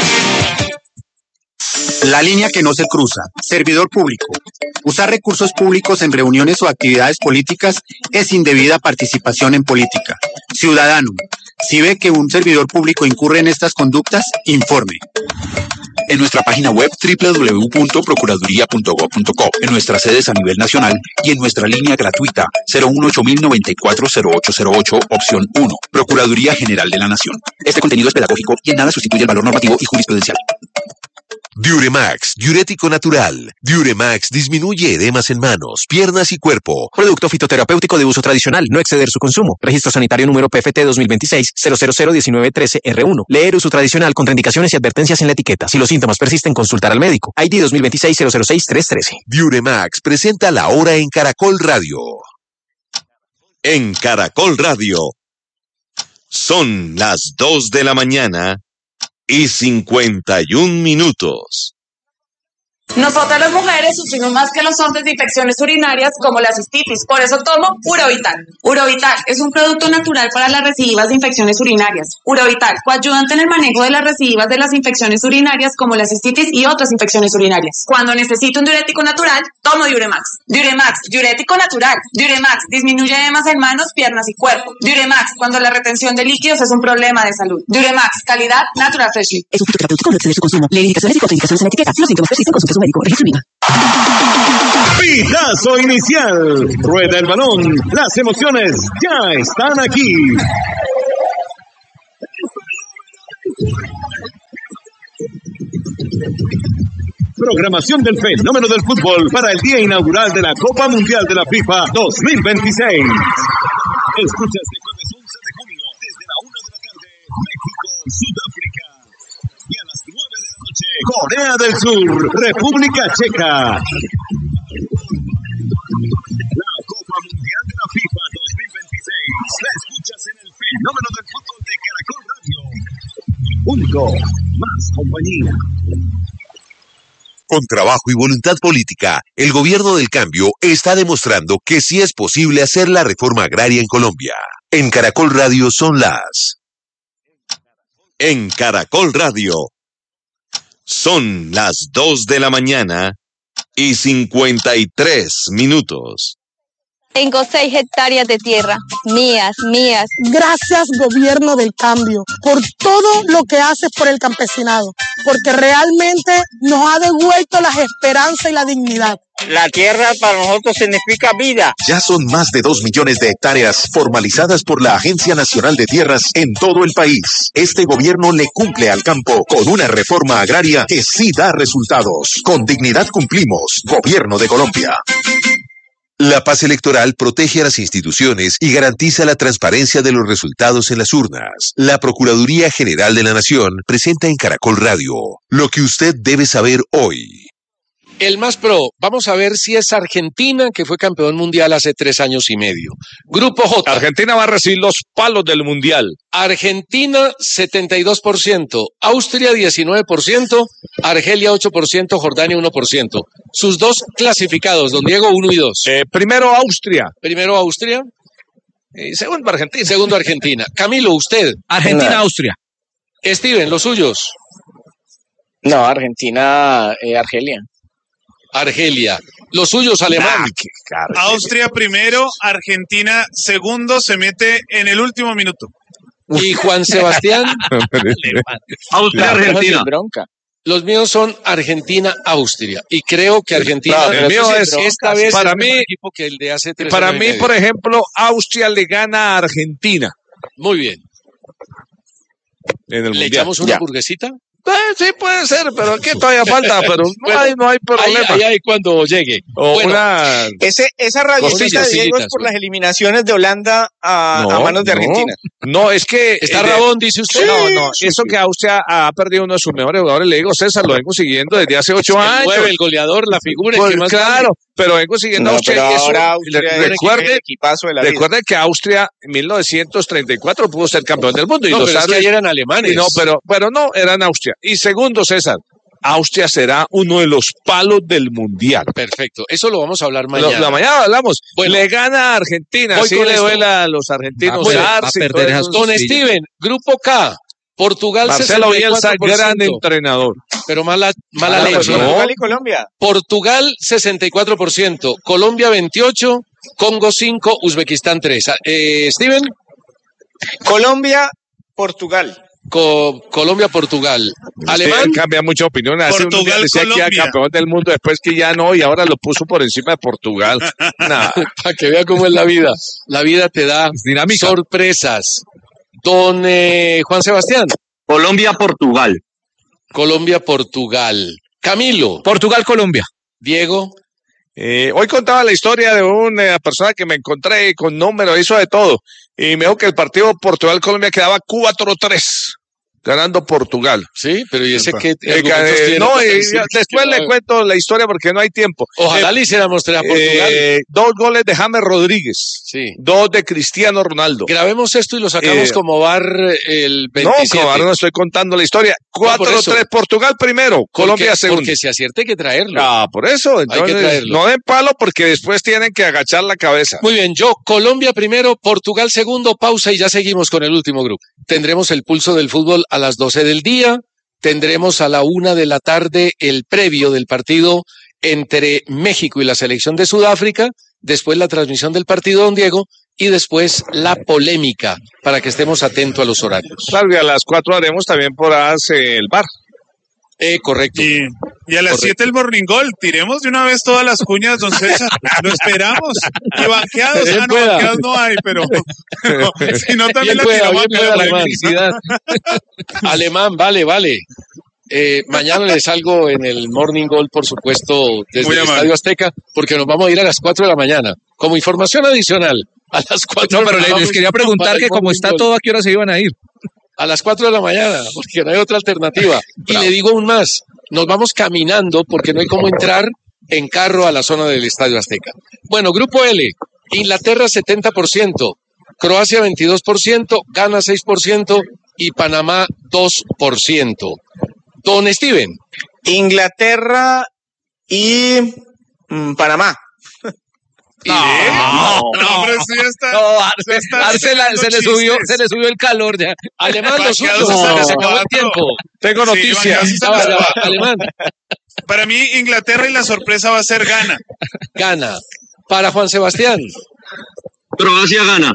La línea que no se cruza. Servidor público. Usar recursos públicos en reuniones o actividades políticas es indebida participación en política. Ciudadano, si ve que un servidor público incurre en estas conductas, informe. En nuestra página web doble u doble u doble u punto procuraduría punto gob punto co, en nuestras sedes a nivel nacional y en nuestra línea gratuita cero uno ocho mil noventa y cuatro cero ocho cero ocho, opción uno, Procuraduría General de la Nación. Este contenido es pedagógico y en nada sustituye el valor normativo y jurisprudencial. Diuremax, diurético natural. Diuremax disminuye edemas en manos, piernas y cuerpo. Producto fitoterapéutico de uso tradicional, no exceder su consumo. Registro sanitario número P F T dos mil veintiséis cero cero cero diecinueve trece R uno. Leer uso tradicional, contraindicaciones y advertencias en la etiqueta. Si los síntomas persisten, consultar al médico. I D dos mil veintiséis cero cero seis tres trece. Diuremax presenta la hora en Caracol Radio. En Caracol Radio. Son las dos de la mañana y cincuenta y un minutos. Nosotras las mujeres sufrimos más que los hombres de infecciones urinarias como la cistitis, por eso tomo Urovital. Urovital es un producto natural para las recidivas de infecciones urinarias. Urovital, coayudante en el manejo de las recidivas de las infecciones urinarias como la cistitis y otras infecciones urinarias. Cuando necesito un diurético natural, tomo Diuremax. Diuremax, diurético natural. Diuremax disminuye edemas en manos, piernas y cuerpo. Diuremax, cuando la retención de líquidos es un problema de salud. Diuremax, calidad Natural Freshly. Es un fitoterapéutico, no exceder su consumo. Lee indicaciones y contraindicaciones en la etiqueta. Si los síntomas persisten, consulte a su médico. Registro Viva. Pitazo inicial. Rueda el balón. Las emociones ya están aquí. Programación del fenómeno del fútbol para el día inaugural de la Copa Mundial de la FIFA dos mil veintiséis. Escucha este jueves once de junio desde la una de la tarde, México, Sudáfrica. Y a las nueve de la noche, Corea del Sur, República Checa. La Copa Mundial de la FIFA dos mil veintiséis la escuchas en el fenómeno del fútbol de Caracol Radio. Único, más compañía. Con trabajo y voluntad política, el gobierno del cambio está demostrando que sí es posible hacer la reforma agraria en Colombia. En Caracol Radio son las... En Caracol Radio son las dos de la mañana y cincuenta y tres minutos. Tengo seis hectáreas de tierra, mías, mías. Gracias, gobierno del cambio, por todo lo que haces por el campesinado, porque realmente nos ha devuelto las esperanzas y la dignidad. La tierra para nosotros significa vida. Ya son más de dos millones de hectáreas formalizadas por la Agencia Nacional de Tierras en todo el país. Este gobierno le cumple al campo con una reforma agraria que sí da resultados. Con dignidad cumplimos. Gobierno de Colombia. La paz electoral protege a las instituciones y garantiza la transparencia de los resultados en las urnas. La Procuraduría General de la Nación presenta en Caracol Radio lo que usted debe saber hoy. El más pro, vamos a ver si es Argentina, que fue campeón mundial hace tres años y medio. Grupo J. Argentina va a recibir los palos del mundial. Argentina, setenta y dos por ciento. Austria, diecinueve por ciento. Argelia, ocho por ciento. Jordania, uno por ciento. Sus dos clasificados, don Diego, uno y dos. Eh, primero Austria. Primero Austria. Y segundo Argentina. Segundo Argentina. Camilo, usted. Argentina, no. Austria. Steven, los suyos. No, Argentina, eh, Argelia. Argelia. Los suyos, alemán. Ah, Austria primero, Argentina segundo, se mete en el último minuto. Y Juan Sebastián. Austria, Argentina. Bronca. Los míos son Argentina, Austria. Y creo que Argentina. Claro, el mío es, esta vez para es mí, mejor equipo que el de hace tres para años mí, por ejemplo, Austria le gana a Argentina. Muy bien. En el ¿Le mundial. echamos una Ya. burguesita? Eh, sí, puede ser, pero aquí todavía falta, pero no, Bueno, hay, no hay problema. Ahí, ahí, ahí cuando llegue. O Bueno, una... Ese, esa rayita Costillas, de Diego es sillitas, por güey. las eliminaciones de Holanda a, No, a manos de no. Argentina. No, es que... ¿Está eh, de- Rabón, dice usted? No, no, eso que Austria ha perdido uno de sus mejores jugadores, le digo, César, lo vengo siguiendo desde hace ocho El años. nueve, el goleador, la figura, el Pues, que más claro, pero vengo siguiendo a No, Austria. pero y eso- ahora Austria le- es el recuerde, equipazo de la vida. recuerde que Austria en mil novecientos treinta y cuatro pudo ser campeón del mundo. Y No, los pero es que árabes- ahí eran alemanes. y no, pero, pero no, eran Austria. Y segundo, César, Austria será uno de los palos del mundial. Perfecto, eso lo vamos a hablar Lo- mañana. La mañana hablamos. Bueno, le gana a Argentina. voy Sí con le esto. duela a los argentinos. Va a darse perder- y va a todo perder eso. esas Don Steven, Grupo K, Portugal Marcelo Bielsa, sesenta y cuatro por ciento, gran entrenador. pero mala, mala Ah, leche. pues no. Portugal y Colombia. Portugal sesenta y cuatro por ciento, Colombia veintiocho por ciento, Congo cinco por ciento, Uzbekistán tres por ciento. Eh, Steven, Colombia, Portugal. Co- Colombia, Portugal. Alemán, Usted cambia mucha opinión. Hace unos días Portugal, decía que era Colombia. campeón del mundo, después que ya no, y ahora lo puso por encima de Portugal. Nah, para que vea cómo es la vida. La vida te da dinámica. sorpresas. Don eh, Juan Sebastián, Colombia, Portugal. Colombia, Portugal. Camilo, Portugal, Colombia. Diego, Eh, hoy contaba la historia de una persona que me encontré con número, hizo de todo. Y me dijo que el partido Portugal-Colombia quedaba cuatro tres. ganando Portugal. Sí, pero ¿y ese qué? Eh, eh, no, y después le cuento la historia porque no hay tiempo. Ojalá Eh, le hiciéramos tres a Portugal. eh, dos goles de James Rodríguez. Sí. Dos de Cristiano Ronaldo. Grabemos esto y lo sacamos Eh, como bar el No, veintisiete. como ahora no estoy contando la historia. por cuatro eso. tres Portugal primero, Colombia Porque- segundo. Porque si acierte hay que traerlo. Ah, por eso. Entonces, traerlo. no den palo porque después tienen que agachar la cabeza. Muy bien, yo, Colombia primero, Portugal segundo, pausa y ya seguimos con el último grupo. Tendremos el pulso del fútbol a las doce del día, tendremos a la una de la tarde el previo del partido entre México y la selección de Sudáfrica, después la transmisión del partido, don Diego, y después la polémica, para que estemos atentos a los horarios. Claro, y a las cuatro haremos también por hace el bar. Eh, correcto. Y, y a las Correcto. siete el Morning Gold. Tiremos de una vez todas las cuñas, don César. Lo esperamos. Y banqueados, Bien ah, no, pueda. banqueados no hay, pero, pero si no también Bien la pueda, tiramos bien a pueda, la Alemán. publicidad. Alemán, vale, vale. Eh, mañana les salgo en el Morning Gold, por supuesto, desde Muy el amable. Estadio Azteca, porque nos vamos a ir a las cuatro de la mañana. Como información adicional, a las cuatro No, pero les, vamos les quería para preguntar el que como Morning está Gold. todo, ¿a qué hora se iban a ir? A las cuatro de la mañana, porque no hay otra alternativa. Y le digo aún más, nos vamos caminando porque no hay cómo entrar en carro a la zona del Estadio Azteca. Bueno, Grupo L, Inglaterra setenta por ciento, Croacia veintidós por ciento, Ghana seis por ciento y Panamá dos por ciento. Don Steven. Inglaterra y mm, Panamá. No, no, hombre, sí ya está. No, ya Arce, está Arce la- se, le chistes. subió, se le subió el calor ya. Alemán, lo suyo, Banqueados se hasta las acabó el cuatro. tiempo. Tengo Sí, noticias. banqueados hasta Ya va, las ya va. cuatro. Alemán, Para mí, Inglaterra y la sorpresa va a ser Ghana. Ghana. Para Juan Sebastián. Croacia gana.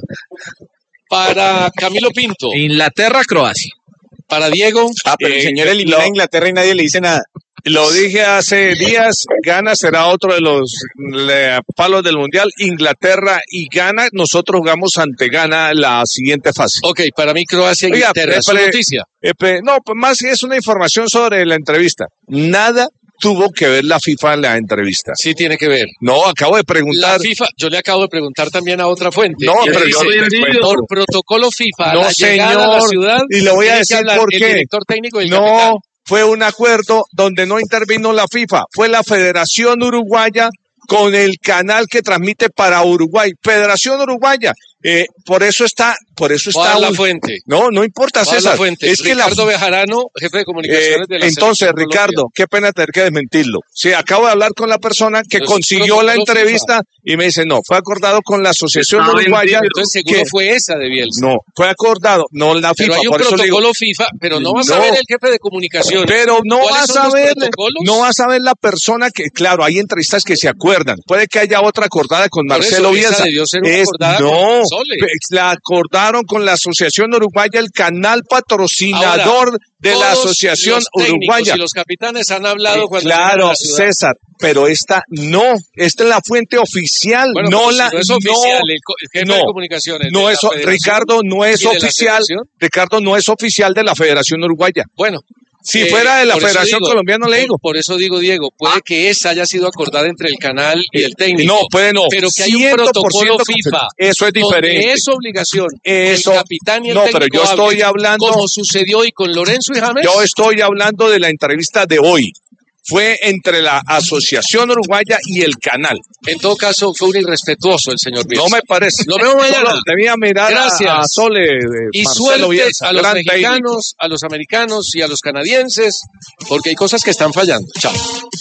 Para Camilo Pinto. Inglaterra, Croacia. Para Diego. Ah, pero el Eh, señor elimina lo- a Inglaterra y nadie le dice nada. Lo dije hace días, Ghana será otro de los le- palos del Mundial. Inglaterra y Ghana, nosotros jugamos ante Ghana la siguiente fase. Ok, para mí Croacia y Oiga, Inglaterra. ¿Es pre- noticia? Eh, pe- no, pues más es una información sobre la entrevista. Nada tuvo que ver la FIFA en la entrevista. Sí tiene que ver. No, acabo de La preguntar. FIFA, yo le acabo de preguntar también a otra fuente. No, Y me pero dice, yo le cuento. por protocolo FIFA, a No, la llegada a la señor, ciudad, y le voy a tiene que decir hablar por el qué. director técnico y el No, capitán. fue un acuerdo donde no intervino la FIFA, fue la Federación Uruguaya con el canal que transmite para Uruguay. Federación Uruguaya. Eh, por eso está, por eso Voy a está. dar la un- fuente. No, no importa, Voy a dar la César. fuente. Es que la Ricardo Bejarano, jefe de comunicaciones Eh, de la entonces, Selección Ricardo, Colombia. qué pena tener que desmentirlo. Sí, acabo de hablar con la persona que Pero es un consiguió la protocolo entrevista y me dice, no, fue acordado con la Asociación Ah, Uruguaya. entonces seguro que- fue esa de Bielsa. No, fue acordado, no la Pero FIFA. hay un por eso le digo, protocolo FIFA, pero no vas a No. ver el jefe de comunicaciones. pero no ¿Cuáles vas son a los ver, protocolos? no vas a ver la persona que, claro, hay entrevistas que se acuerdan. Puede que haya otra acordada con Por Marcelo eso, esa Bielsa. debió ser una Es- acordada no, con Sole. pe- la acordaron con la Asociación Uruguaya, el canal patrocinador Ahora, de la todos Asociación los técnicos Uruguaya. y los capitanes han hablado cuando Claro, llegaron a la ciudad. César, pero esta no, esta es la fuente oficial, Bueno, no pero si la no es no, oficial, el, co- el jefe no, de comunicaciones. no de la es Federación Ricardo no es y de la oficial, selección. Ricardo no es oficial de la Federación Uruguaya. Bueno, Si eh, fuera de la por eso Federación digo, Colombiana, le por- digo. Por eso digo, Diego, puede que esa haya sido acordada entre el canal y el técnico. No, puede no. Pero que hay un cien por protocolo ciento FIFA. Eso es diferente. Donde es obligación. Eso- El capitán y el no, técnico pero yo estoy hablen, hablando- como sucedió hoy con Lorenzo y James. Yo estoy hablando de la entrevista de hoy. Fue entre la Asociación Uruguaya y el canal. En todo caso, fue un irrespetuoso el señor Bielsa. No me parece. Lo veo mañana. Solo debía mirar a- Gracias. a, Sole. de Y Marcelo suerte Bielsa, a los gran técnico. mexicanos, a los americanos y a los canadienses, porque hay cosas que están fallando. Chao.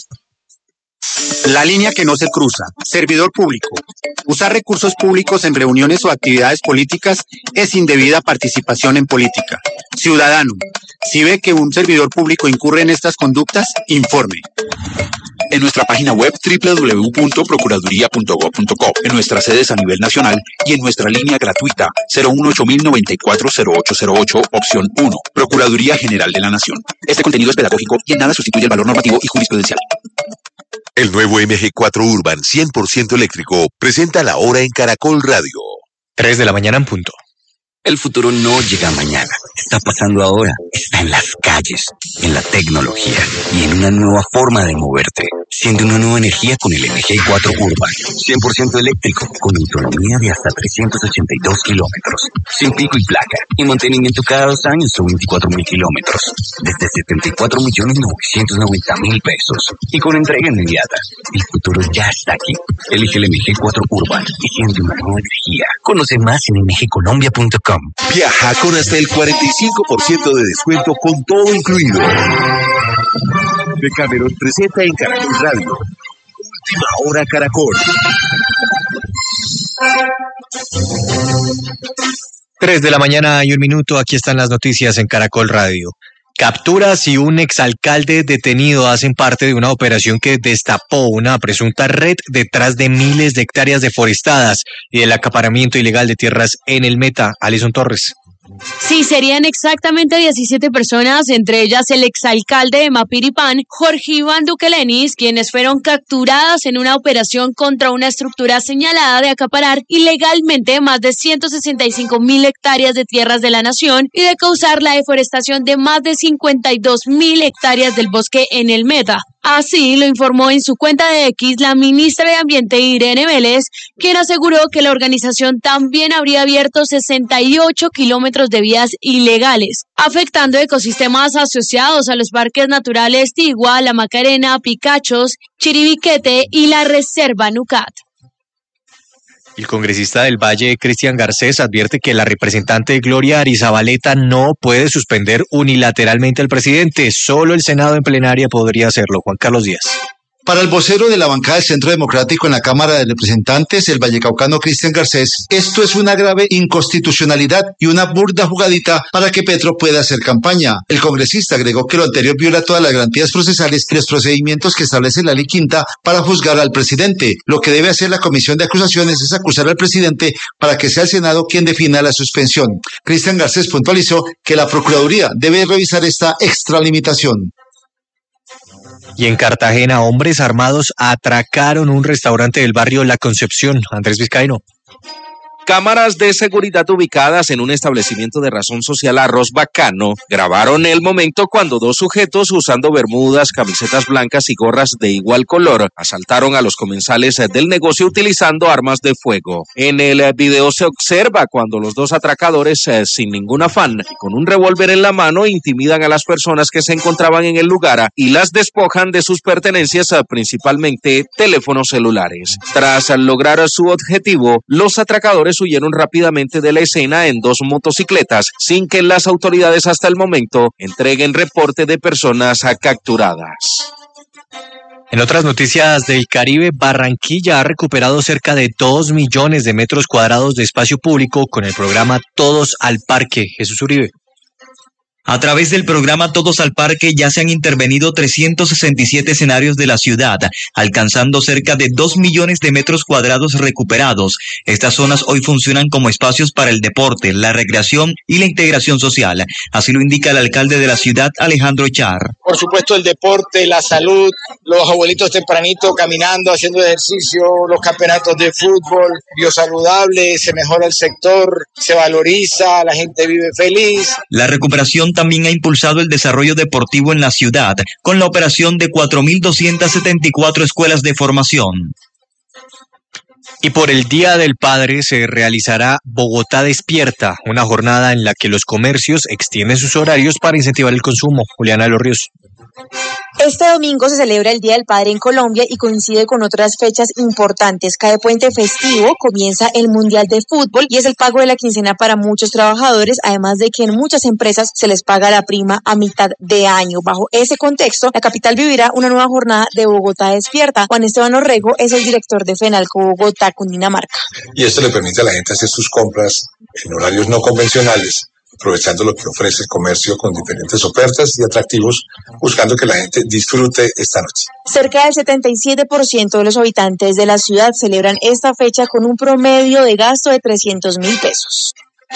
La línea que no se cruza. Servidor público. Usar recursos públicos en reuniones o actividades políticas es indebida participación en política. Ciudadano, si ve que un servidor público incurre en estas conductas, informe. En nuestra página web doble u doble u doble u punto procuraduría punto gob punto co, en nuestras sedes a nivel nacional y en nuestra línea gratuita cero uno ocho mil noventa y cuatro cero ocho cero ocho, opción uno. Procuraduría General de la Nación. Este contenido es pedagógico y en nada sustituye el valor normativo y jurisprudencial. El nuevo M G cuatro Urban cien por ciento eléctrico presenta la hora en Caracol Radio. tres de la mañana en punto. El futuro no llega mañana, está pasando ahora, está en las calles, en la tecnología y en una nueva forma de moverte. Siente una nueva energía con el M G cuatro Urban. cien por ciento eléctrico, con autonomía de hasta trescientos ochenta y dos kilómetros. Sin pico y placa. Y mantenimiento cada dos años o veinticuatro mil kilómetros. Desde setenta y cuatro millones novecientos noventa mil pesos. Y con entrega inmediata. El futuro ya está aquí. Elige el M G cuatro Urban y siente una nueva energía. Conoce más en m g colombia punto com. Viaja con hasta el cuarenta y cinco por ciento de descuento con todo incluido. Decameron presenta en Caracol Radio. Última Hora Caracol. Tres de la mañana y un minuto. Aquí están las noticias en Caracol Radio. Capturas y un exalcalde detenido hacen parte de una operación que destapó una presunta red detrás de miles de hectáreas deforestadas y del acaparamiento ilegal de tierras en el Meta. Alison Torres. Sí, serían exactamente diecisiete personas, entre ellas el exalcalde de Mapiripán, Jorge Iván Duque Lenis, quienes fueron capturadas en una operación contra una estructura señalada de acaparar ilegalmente más de ciento sesenta y cinco mil hectáreas de tierras de la nación y de causar la deforestación de más de cincuenta y dos mil hectáreas del bosque en el Meta. Así lo informó en su cuenta de X la ministra de Ambiente Irene Vélez, quien aseguró que la organización también habría abierto sesenta y ocho kilómetros de vías ilegales, afectando ecosistemas asociados a los parques naturales Tigua, La Macarena, Picachos, Chiribiquete y la Reserva Nucat. El congresista del Valle, Cristian Garcés, advierte que la representante Gloria Arizabaleta no puede suspender unilateralmente al presidente. Solo el Senado en plenaria podría hacerlo. Juan Carlos Díaz. Para el vocero de la bancada del Centro Democrático en la Cámara de Representantes, el vallecaucano Cristian Garcés, esto es una grave inconstitucionalidad y una burda jugadita para que Petro pueda hacer campaña. El congresista agregó que lo anterior viola todas las garantías procesales y los procedimientos que establece la ley quinta para juzgar al presidente. Lo que debe hacer la comisión de acusaciones es acusar al presidente para que sea el Senado quien defina la suspensión. Cristian Garcés puntualizó que la Procuraduría debe revisar esta extralimitación. Y en Cartagena, hombres armados atracaron un restaurante del barrio La Concepción. Andrés Vizcaíno. Cámaras de seguridad ubicadas en un establecimiento de razón social Arroz Bacano grabaron el momento cuando dos sujetos usando bermudas, camisetas blancas y gorras de igual color asaltaron a los comensales del negocio utilizando armas de fuego. En el video se observa cuando los dos atracadores, eh, sin ningún afán y con un revólver en la mano, intimidan a las personas que se encontraban en el lugar y las despojan de sus pertenencias, eh, principalmente teléfonos celulares. Tras lograr su objetivo, los atracadores huyeron rápidamente de la escena en dos motocicletas sin que las autoridades hasta el momento entreguen reporte de personas capturadas. En otras noticias del Caribe, Barranquilla ha recuperado cerca de dos millones de metros cuadrados de espacio público con el programa Todos al Parque. Jesús Uribe. A través del programa Todos al Parque ya se han intervenido trescientos sesenta y siete escenarios de la ciudad, alcanzando cerca de dos millones de metros cuadrados recuperados. Estas zonas hoy funcionan como espacios para el deporte, la recreación y la integración social. Así lo indica el alcalde de la ciudad, Alejandro Echar. Por supuesto, el deporte, la salud, los abuelitos tempranito caminando, haciendo ejercicio, los campeonatos de fútbol, biosaludable, se mejora el sector, se valoriza, la gente vive feliz. La recuperación también ha impulsado el desarrollo deportivo en la ciudad, con la operación de cuatro mil doscientas setenta y cuatro escuelas de formación. Y por el Día del Padre se realizará Bogotá Despierta, una jornada en la que los comercios extienden sus horarios para incentivar el consumo. Juliana de los Ríos. Este domingo se celebra el Día del Padre en Colombia y coincide con otras fechas importantes. Cae puente festivo, comienza el Mundial de Fútbol y es el pago de la quincena para muchos trabajadores, además de que en muchas empresas se les paga la prima a mitad de año. Bajo ese contexto, la capital vivirá una nueva jornada de Bogotá Despierta. Juan Esteban Orrego es el director de FENALCO Bogotá, Cundinamarca. Y esto le permite a la gente hacer sus compras en horarios no convencionales, aprovechando lo que ofrece el comercio con diferentes ofertas y atractivos, buscando que la gente disfrute esta noche. Cerca del setenta y siete por ciento de los habitantes de la ciudad celebran esta fecha con un promedio de gasto de trescientos mil pesos.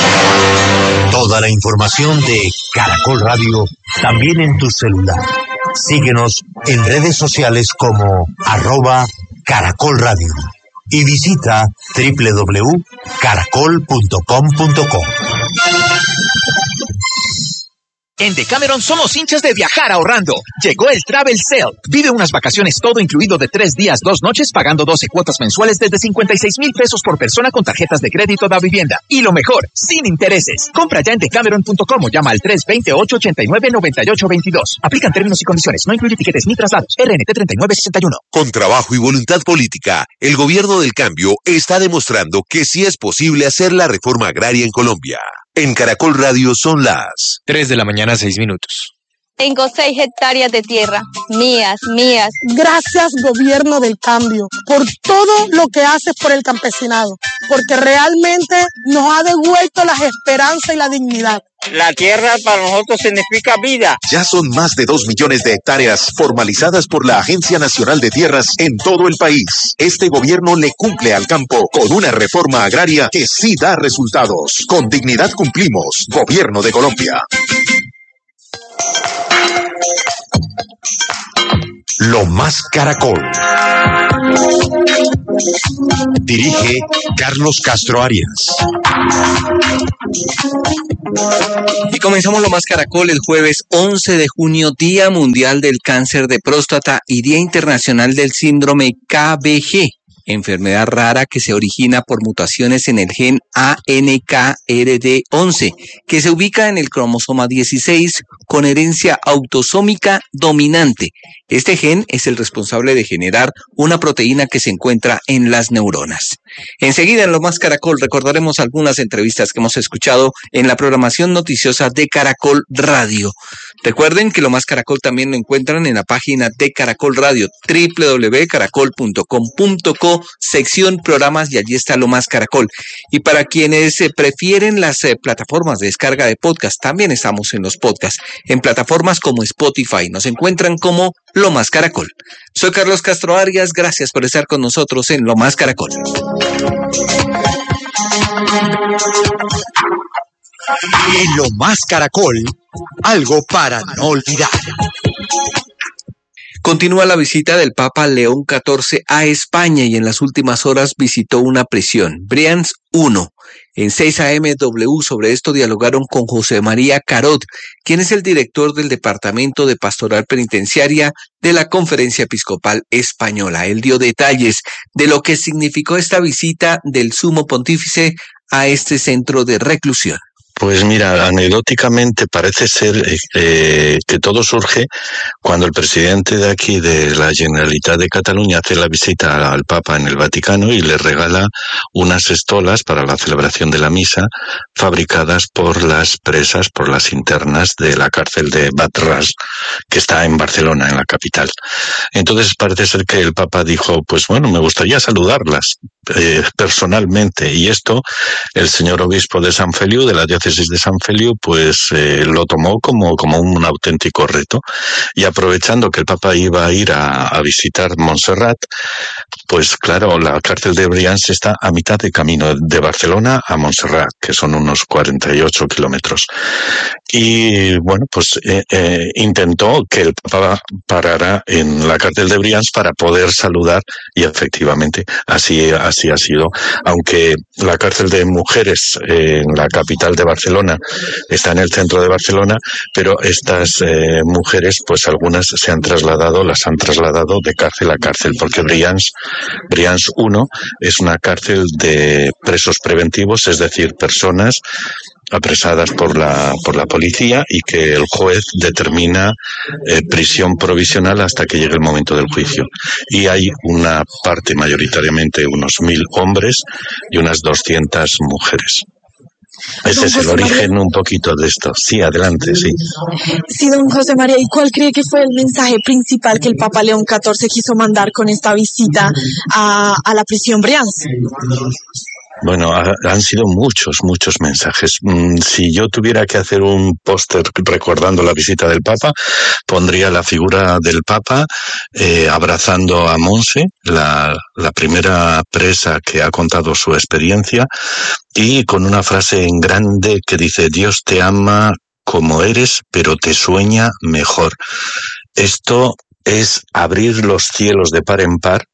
Toda la información de Caracol Radio también en tu celular. Síguenos en redes sociales como arroba Caracol Radio y visita doble u doble u doble u punto caracol punto com punto co. En Decameron somos hinchas de viajar ahorrando. Llegó el Travel Sale. Vive unas vacaciones todo incluido de tres días, dos noches, pagando doce cuotas mensuales desde cincuenta y seis mil pesos por persona con tarjetas de crédito da vivienda. Y lo mejor, sin intereses. Compra ya en decameron punto com o llama al tres dos cero, ocho ocho nueve, nueve ocho dos dos. Aplican términos y condiciones. No incluye tiquetes ni traslados. R N T treinta y nueve sesenta y uno. Con trabajo y voluntad política, el gobierno del cambio está demostrando que sí es posible hacer la reforma agraria en Colombia. En Caracol Radio son las tres de la mañana, seis minutos. Tengo seis hectáreas de tierra, mías, mías. Gracias, gobierno del cambio, por todo lo que haces por el campesinado, porque realmente nos ha devuelto las esperanzas y la dignidad. La tierra para nosotros significa vida. Ya son más de dos millones de hectáreas formalizadas por la Agencia Nacional de Tierras en todo el país. Este gobierno le cumple al campo con una reforma agraria que sí da resultados. Con dignidad cumplimos. Gobierno de Colombia. Lo Más Caracol. Dirige Carlos Castro Arias. Y comenzamos Lo Más Caracol el jueves once de junio, Día Mundial del Cáncer de Próstata y Día Internacional del Síndrome K B G, enfermedad rara que se origina por mutaciones en el gen A N K R D once, que se ubica en el cromosoma dieciséis con herencia autosómica dominante. Este gen es el responsable de generar una proteína que se encuentra en las neuronas. Enseguida en Lo Más Caracol recordaremos algunas entrevistas que hemos escuchado en la programación noticiosa de Caracol Radio. Recuerden que Lo Más Caracol también lo encuentran en la página de Caracol Radio, doble u doble u doble u punto caracol punto com punto co, sección programas, y allí está Lo Más Caracol. Y para quienes eh, prefieren las eh, plataformas de descarga de podcast, también estamos en los podcasts, en plataformas como Spotify. Nos encuentran como Lo Más Caracol. Soy Carlos Castro Arias, gracias por estar con nosotros en Lo Más Caracol. En Lo Más Caracol, algo para no olvidar. Continúa la visita del Papa León catorce a España y en las últimas horas visitó una prisión, Brians uno. En seis A M W sobre esto dialogaron con José María Carot, quien es el director del Departamento de Pastoral Penitenciaria de la Conferencia Episcopal Española. Él dio detalles de lo que significó esta visita del Sumo Pontífice a este centro de reclusión. Pues mira, anecdóticamente parece ser eh, que todo surge cuando el presidente de aquí, de la Generalitat de Cataluña, hace la visita al Papa en el Vaticano y le regala unas estolas para la celebración de la misa fabricadas por las presas, por las internas de la cárcel de Bat-Ras, que está en Barcelona, en la capital. Entonces parece ser que el Papa dijo, pues bueno, me gustaría saludarlas eh, personalmente, y esto el señor obispo de San Feliu, de la diócesis de San Feliu, pues eh, lo tomó como, como un auténtico reto, y aprovechando que el Papa iba a ir a, a visitar Montserrat, pues claro, la cárcel de Brians está a mitad de camino de Barcelona a Montserrat, que son unos cuarenta y ocho kilómetros. Y bueno, pues eh, eh, intentó que el Papa parara en la cárcel de Brians para poder saludar, y efectivamente así, así ha sido, aunque la cárcel de mujeres eh, en la capital de Barcelona está en el centro de Barcelona, pero estas eh, mujeres, pues algunas se han trasladado, las han trasladado de cárcel a cárcel, porque Brians, Brians uno es una cárcel de presos preventivos, es decir, personas apresadas por la por la policía y que el juez determina eh, prisión provisional hasta que llegue el momento del juicio. Y hay una parte, mayoritariamente unos mil hombres y unas doscientas mujeres. Ese es el origen un poquito de esto. Sí, adelante, sí. Sí, don José María, ¿y cuál cree que fue el mensaje principal que el Papa León catorce quiso mandar con esta visita a, a la prisión Brians? Bueno, ha, han sido muchos, muchos mensajes. Si yo tuviera que hacer un póster recordando la visita del Papa, pondría la figura del Papa eh, abrazando a Monse, la, la primera presa que ha contado su experiencia, y con una frase en grande que dice: Dios te ama como eres, pero te sueña mejor. Esto es abrir los cielos de par en par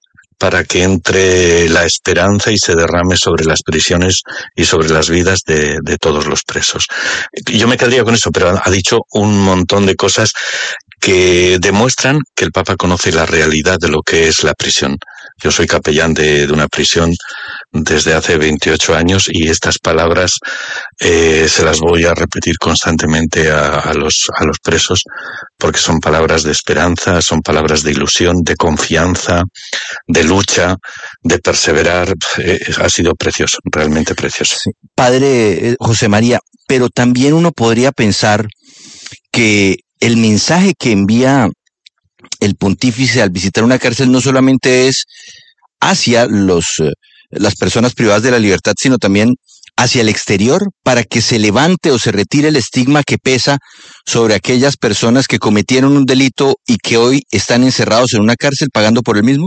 para que entre la esperanza y se derrame sobre las prisiones y sobre las vidas de, de todos los presos. Yo me quedaría con eso, pero ha dicho un montón de cosas que demuestran que el Papa conoce la realidad de lo que es la prisión. Yo soy capellán de, de una prisión desde hace veintiocho años y estas palabras eh, se las voy a repetir constantemente a, a, los, a los presos, porque son palabras de esperanza, son palabras de ilusión, de confianza, de lucha, de perseverar. Eh, ha sido precioso, realmente precioso. Sí. Padre eh, José María, pero también uno podría pensar que el mensaje que envía el pontífice al visitar una cárcel no solamente es hacia los, las personas privadas de la libertad, sino también hacia el exterior, para que se levante o se retire el estigma que pesa sobre aquellas personas que cometieron un delito y que hoy están encerrados en una cárcel pagando por el mismo.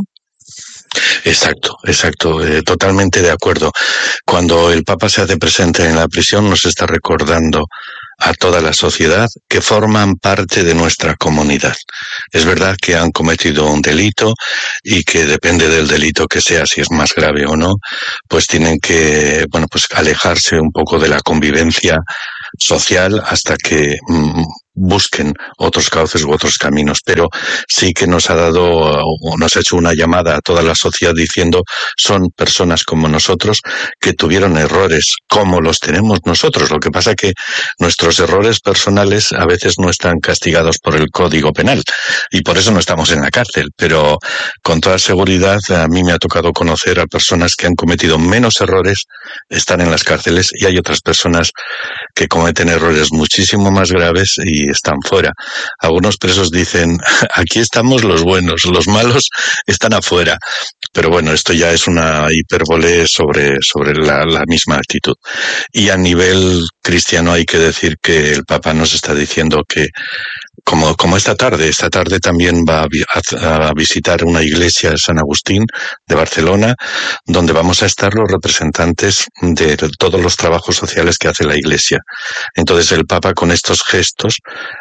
Exacto, exacto, eh, totalmente de acuerdo. Cuando el Papa se hace presente en la prisión, nos está recordando a toda la sociedad que forman parte de nuestra comunidad. Es verdad que han cometido un delito y que depende del delito que sea, si es más grave o no, pues tienen que, bueno, pues alejarse un poco de la convivencia social hasta que mmm, busquen otros cauces u otros caminos, pero sí que nos ha dado o nos ha hecho una llamada a toda la sociedad diciendo son personas como nosotros que tuvieron errores como los tenemos nosotros. Lo que pasa que nuestros errores personales a veces no están castigados por el Código Penal y por eso no estamos en la cárcel, pero con toda seguridad a mí me ha tocado conocer a personas que han cometido menos errores, están en las cárceles, y hay otras personas que cometen errores muchísimo más graves y están fuera. Algunos presos dicen, aquí estamos los buenos, los malos están afuera. Pero bueno, esto ya es una hipérbole sobre, sobre la, la misma actitud. Y a nivel cristiano hay que decir que el Papa nos está diciendo que Como, como esta tarde, esta tarde también va a, a visitar una iglesia de San Agustín de Barcelona, donde vamos a estar los representantes de todos los trabajos sociales que hace la iglesia. Entonces el Papa con estos gestos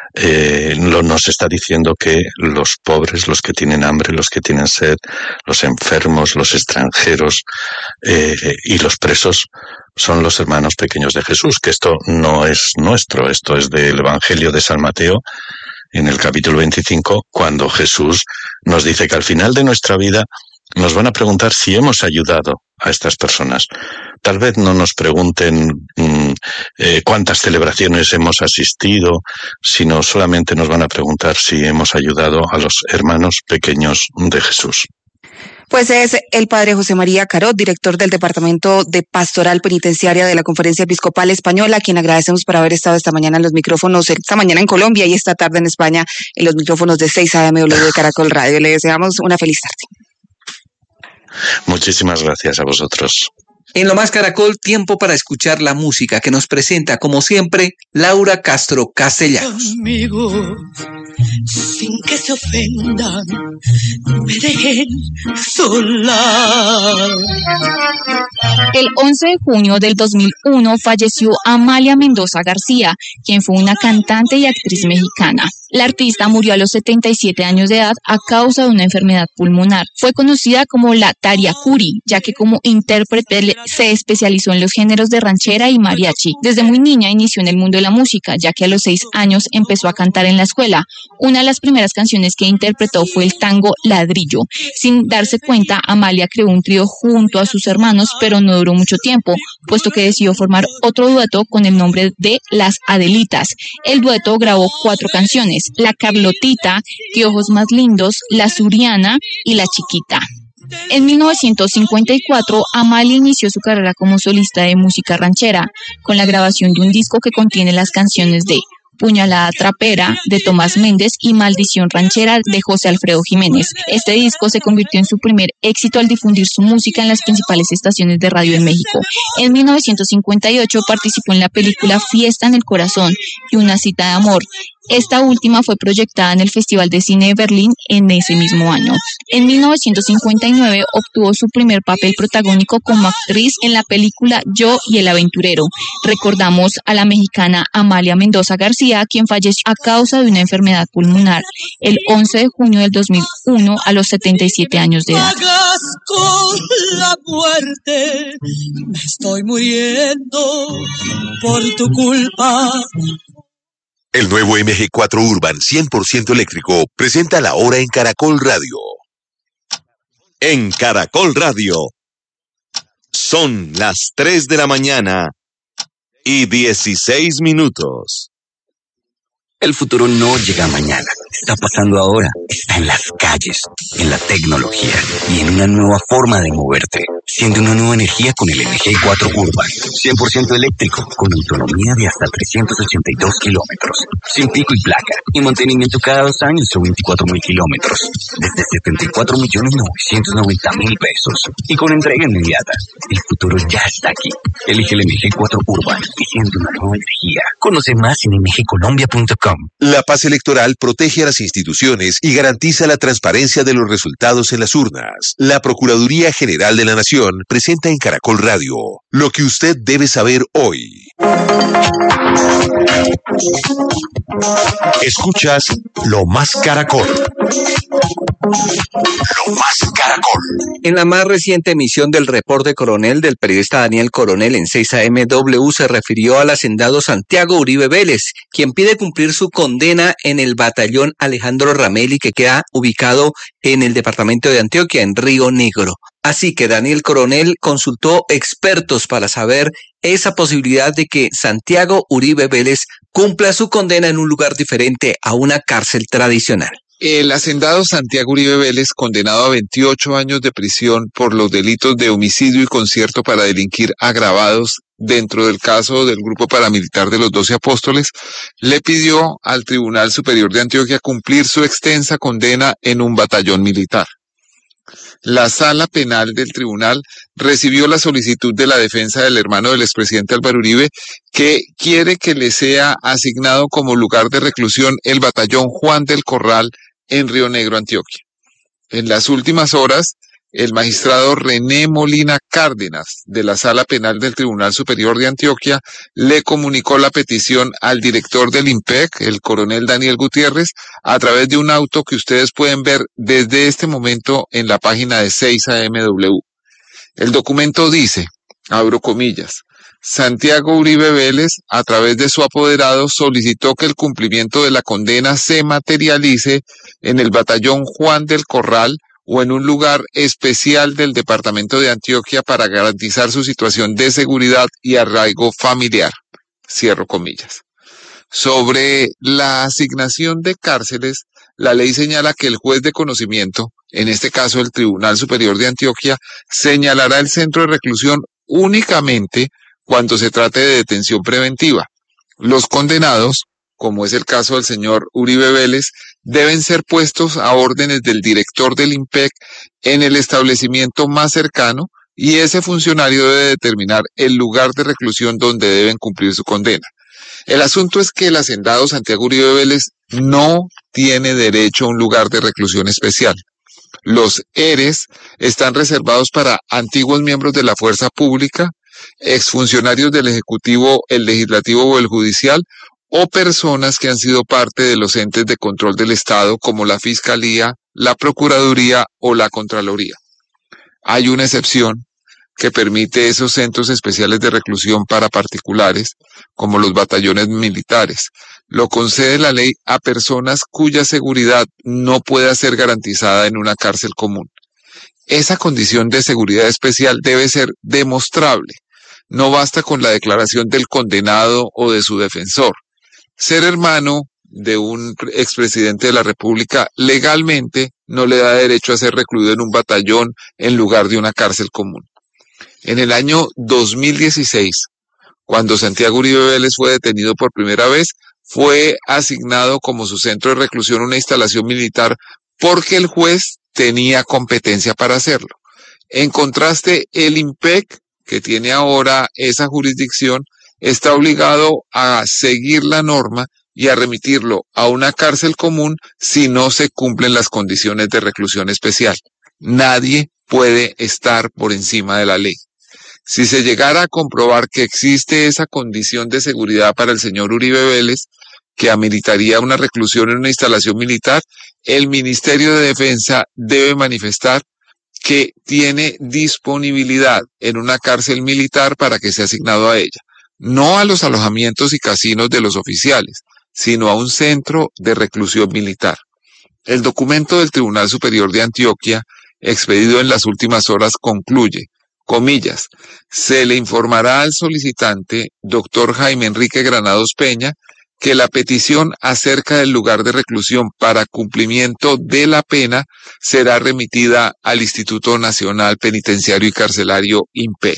eh, lo, nos está diciendo que los pobres, los que tienen hambre, los que tienen sed, los enfermos, los extranjeros eh, y los presos son los hermanos pequeños de Jesús, que esto no es nuestro, esto es del Evangelio de San Mateo, en el capítulo veinticinco, cuando Jesús nos dice que al final de nuestra vida nos van a preguntar si hemos ayudado a estas personas. Tal vez no nos pregunten mmm, eh, cuántas celebraciones hemos asistido, sino solamente nos van a preguntar si hemos ayudado a los hermanos pequeños de Jesús. Pues es el padre José María Carot, director del Departamento de Pastoral Penitenciaria de la Conferencia Episcopal Española, a quien agradecemos por haber estado esta mañana en los micrófonos, esta mañana en Colombia y esta tarde en España, en los micrófonos de seis A M W de Caracol Radio. Le deseamos una feliz tarde. Muchísimas gracias a vosotros. En Lo Más Caracol, tiempo para escuchar la música que nos presenta, como siempre, Laura Castro Castellanos. Amigos, sin que se ofendan, me dejen sola. El once de junio del dos mil uno falleció Amalia Mendoza García, quien fue una cantante y actriz mexicana. La artista murió a los setenta y siete años de edad a causa de una enfermedad pulmonar. Fue conocida como la Tariacuri, ya que como intérprete se especializó en los géneros de ranchera y mariachi. Desde muy niña inició en el mundo de la música, ya que a los seis años empezó a cantar en la escuela. Una de las primeras canciones que interpretó fue el tango Ladrillo. Sin darse cuenta, Amalia creó un trío junto a sus hermanos, pero no duró mucho tiempo, puesto que decidió formar otro dueto con el nombre de Las Adelitas. El dueto grabó cuatro canciones: La Carlotita, Qué ojos más lindos, La Suriana y La Chiquita. En mil novecientos cincuenta y cuatro, Amalia inició su carrera como solista de música ranchera, con la grabación de un disco que contiene las canciones de Puñalada Trapera, de Tomás Méndez, y Maldición Ranchera, de José Alfredo Jiménez. Este disco se convirtió en su primer éxito al difundir su música en las principales estaciones de radio en México. En mil novecientos cincuenta y ocho participó en la película Fiesta en el Corazón y Una Cita de Amor. Esta última fue proyectada en el Festival de Cine de Berlín en ese mismo año. En mil novecientos cincuenta y nueve obtuvo su primer papel protagónico como actriz en la película Yo y el Aventurero. Recordamos a la mexicana Amalia Mendoza García, quien falleció a causa de una enfermedad pulmonar el once de junio del dos mil uno a los setenta y siete años de edad. juegas con la muerte. Me estoy muriendo por tu culpa. El nuevo M G cuatro Urban cien por ciento eléctrico presenta la hora en Caracol Radio. En Caracol Radio son las tres de la mañana y dieciséis minutos. El futuro no llega mañana, está pasando ahora, está en las calles, en la tecnología y en una nueva forma de moverte. Siente una nueva energía con el M G cuatro Urban, cien por ciento eléctrico, con autonomía de hasta trescientos ochenta y dos kilómetros, sin pico y placa, y mantenimiento cada dos años o veinticuatro mil kilómetros, desde setenta y cuatro millones novecientos noventa mil pesos, y con entrega inmediata. El futuro ya está aquí. Elige el M G cuatro Urban y siente una nueva energía. Conoce más en m g colombia punto com. La paz electoral protege a las instituciones y garantiza la transparencia de los resultados en las urnas. La Procuraduría General de la Nación presenta en Caracol Radio lo que usted debe saber hoy. Escuchas Lo Más Caracol. Lo Más Caracol. En la más reciente emisión del reporte coronel del periodista Daniel Coronel en seis A M W se refirió al hacendado Santiago Uribe Vélez, quien pide cumplir su condena en el batallón Alejandro Ramelli, que queda ubicado en el departamento de Antioquia, en Río Negro. Así que Daniel Coronel consultó expertos para saber esa posibilidad de que Santiago Uribe Vélez cumpla su condena en un lugar diferente a una cárcel tradicional. El hacendado Santiago Uribe Vélez, condenado a veintiocho años de prisión por los delitos de homicidio y concierto para delinquir agravados dentro del caso del grupo paramilitar de los Doce Apóstoles, le pidió al Tribunal Superior de Antioquia cumplir su extensa condena en un batallón militar. La sala penal del tribunal recibió la solicitud de la defensa del hermano del expresidente Álvaro Uribe, que quiere que le sea asignado como lugar de reclusión el batallón Juan del Corral en Río Negro, Antioquia. En las últimas horas, el magistrado René Molina Cárdenas, de la Sala Penal del Tribunal Superior de Antioquia, le comunicó la petición al director del IMPEC, el coronel Daniel Gutiérrez, a través de un auto que ustedes pueden ver desde este momento en la página de seis A M W. El documento dice, abro comillas, Santiago Uribe Vélez, a través de su apoderado, solicitó que el cumplimiento de la condena se materialice en el batallón Juan del Corral o en un lugar especial del departamento de Antioquia para garantizar su situación de seguridad y arraigo familiar. Cierro comillas. Sobre la asignación de cárceles, la ley señala que el juez de conocimiento, en este caso el Tribunal Superior de Antioquia, señalará el centro de reclusión únicamente cuando se trate de detención preventiva. Los condenados, como es el caso del señor Uribe Vélez, deben ser puestos a órdenes del director del IMPEC en el establecimiento más cercano y ese funcionario debe determinar el lugar de reclusión donde deben cumplir su condena. El asunto es que el hacendado Santiago Uribe Vélez no tiene derecho a un lugar de reclusión especial. Los E R E S están reservados para antiguos miembros de la fuerza pública, exfuncionarios del Ejecutivo, el Legislativo o el Judicial, o personas que han sido parte de los entes de control del Estado como la Fiscalía, la Procuraduría o la Contraloría. Hay una excepción que permite esos centros especiales de reclusión para particulares, como los batallones militares. Lo concede la ley a personas cuya seguridad no pueda ser garantizada en una cárcel común. Esa condición de seguridad especial debe ser demostrable. No basta con la declaración del condenado o de su defensor. Ser hermano de un expresidente de la República legalmente no le da derecho a ser recluido en un batallón en lugar de una cárcel común. En el año dos mil dieciséis, cuando Santiago Uribe Vélez fue detenido por primera vez, fue asignado como su centro de reclusión una instalación militar porque el juez tenía competencia para hacerlo. En contraste, el IMPEC, que tiene ahora esa jurisdicción, está obligado a seguir la norma y a remitirlo a una cárcel común si no se cumplen las condiciones de reclusión especial. Nadie puede estar por encima de la ley. Si se llegara a comprobar que existe esa condición de seguridad para el señor Uribe Vélez, que ameritaría una reclusión en una instalación militar, el Ministerio de Defensa debe manifestar que tiene disponibilidad en una cárcel militar para que sea asignado a ella, no a los alojamientos y casinos de los oficiales, sino a un centro de reclusión militar. El documento del Tribunal Superior de Antioquia, expedido en las últimas horas, concluye, comillas, se le informará al solicitante, doctor Jaime Enrique Granados Peña, que la petición acerca del lugar de reclusión para cumplimiento de la pena será remitida al Instituto Nacional Penitenciario y Carcelario INPEC.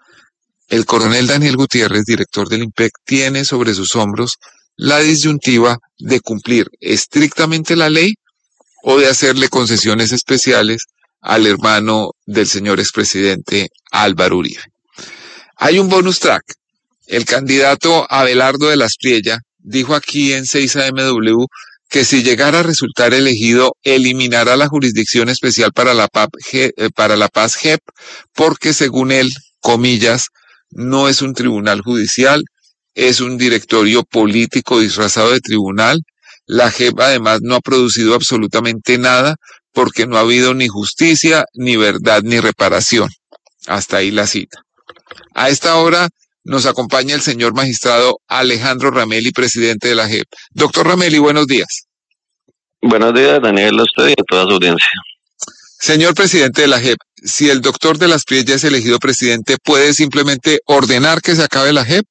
El coronel Daniel Gutiérrez, director del INPEC, tiene sobre sus hombros la disyuntiva de cumplir estrictamente la ley o de hacerle concesiones especiales al hermano del señor expresidente Álvaro Uribe. Hay un bonus track. El candidato Abelardo de la Espriella dijo aquí en seis A M W que si llegara a resultar elegido, eliminará la Jurisdicción Especial para la, P A P, para la Paz J E P, porque según él, comillas, no es un tribunal judicial, es un directorio político disfrazado de tribunal. La J E P además no ha producido absolutamente nada porque no ha habido ni justicia, ni verdad, ni reparación. Hasta ahí la cita. A esta hora nos acompaña el señor magistrado Alejandro Rameli, presidente de la J E P. Doctor Rameli, buenos días. Buenos días, Daniel, a usted y a toda su audiencia. Señor presidente de la J E P, si el doctor de la Espriella es elegido presidente, ¿puede simplemente ordenar que se acabe la J E P?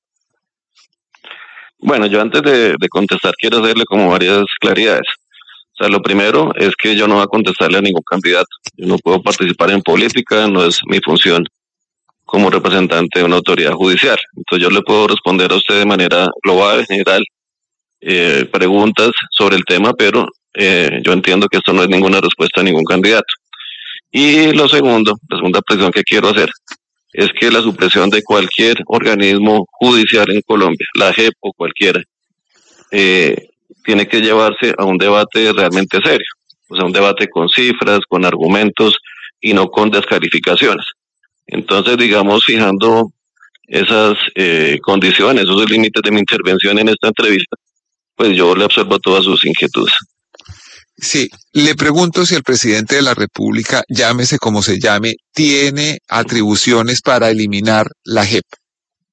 Bueno, yo antes de, de contestar quiero hacerle como varias claridades. O sea, lo primero es que yo no voy a contestarle a ningún candidato. Yo no puedo participar en política, no es mi función como representante de una autoridad judicial. Entonces yo le puedo responder a usted de manera global, general, eh, preguntas sobre el tema, pero eh, yo entiendo que esto no es ninguna respuesta a ningún candidato. Y lo segundo, la segunda presión que quiero hacer, es que la supresión de cualquier organismo judicial en Colombia, la J E P o cualquiera, eh, tiene que llevarse a un debate realmente serio, o sea, un debate con cifras, con argumentos y no con descalificaciones. Entonces, digamos, fijando esas eh, condiciones, esos límites de mi intervención en esta entrevista, pues yo le absorbo todas sus inquietudes. Sí, le pregunto si el presidente de la República, llámese como se llame, tiene atribuciones para eliminar la J E P.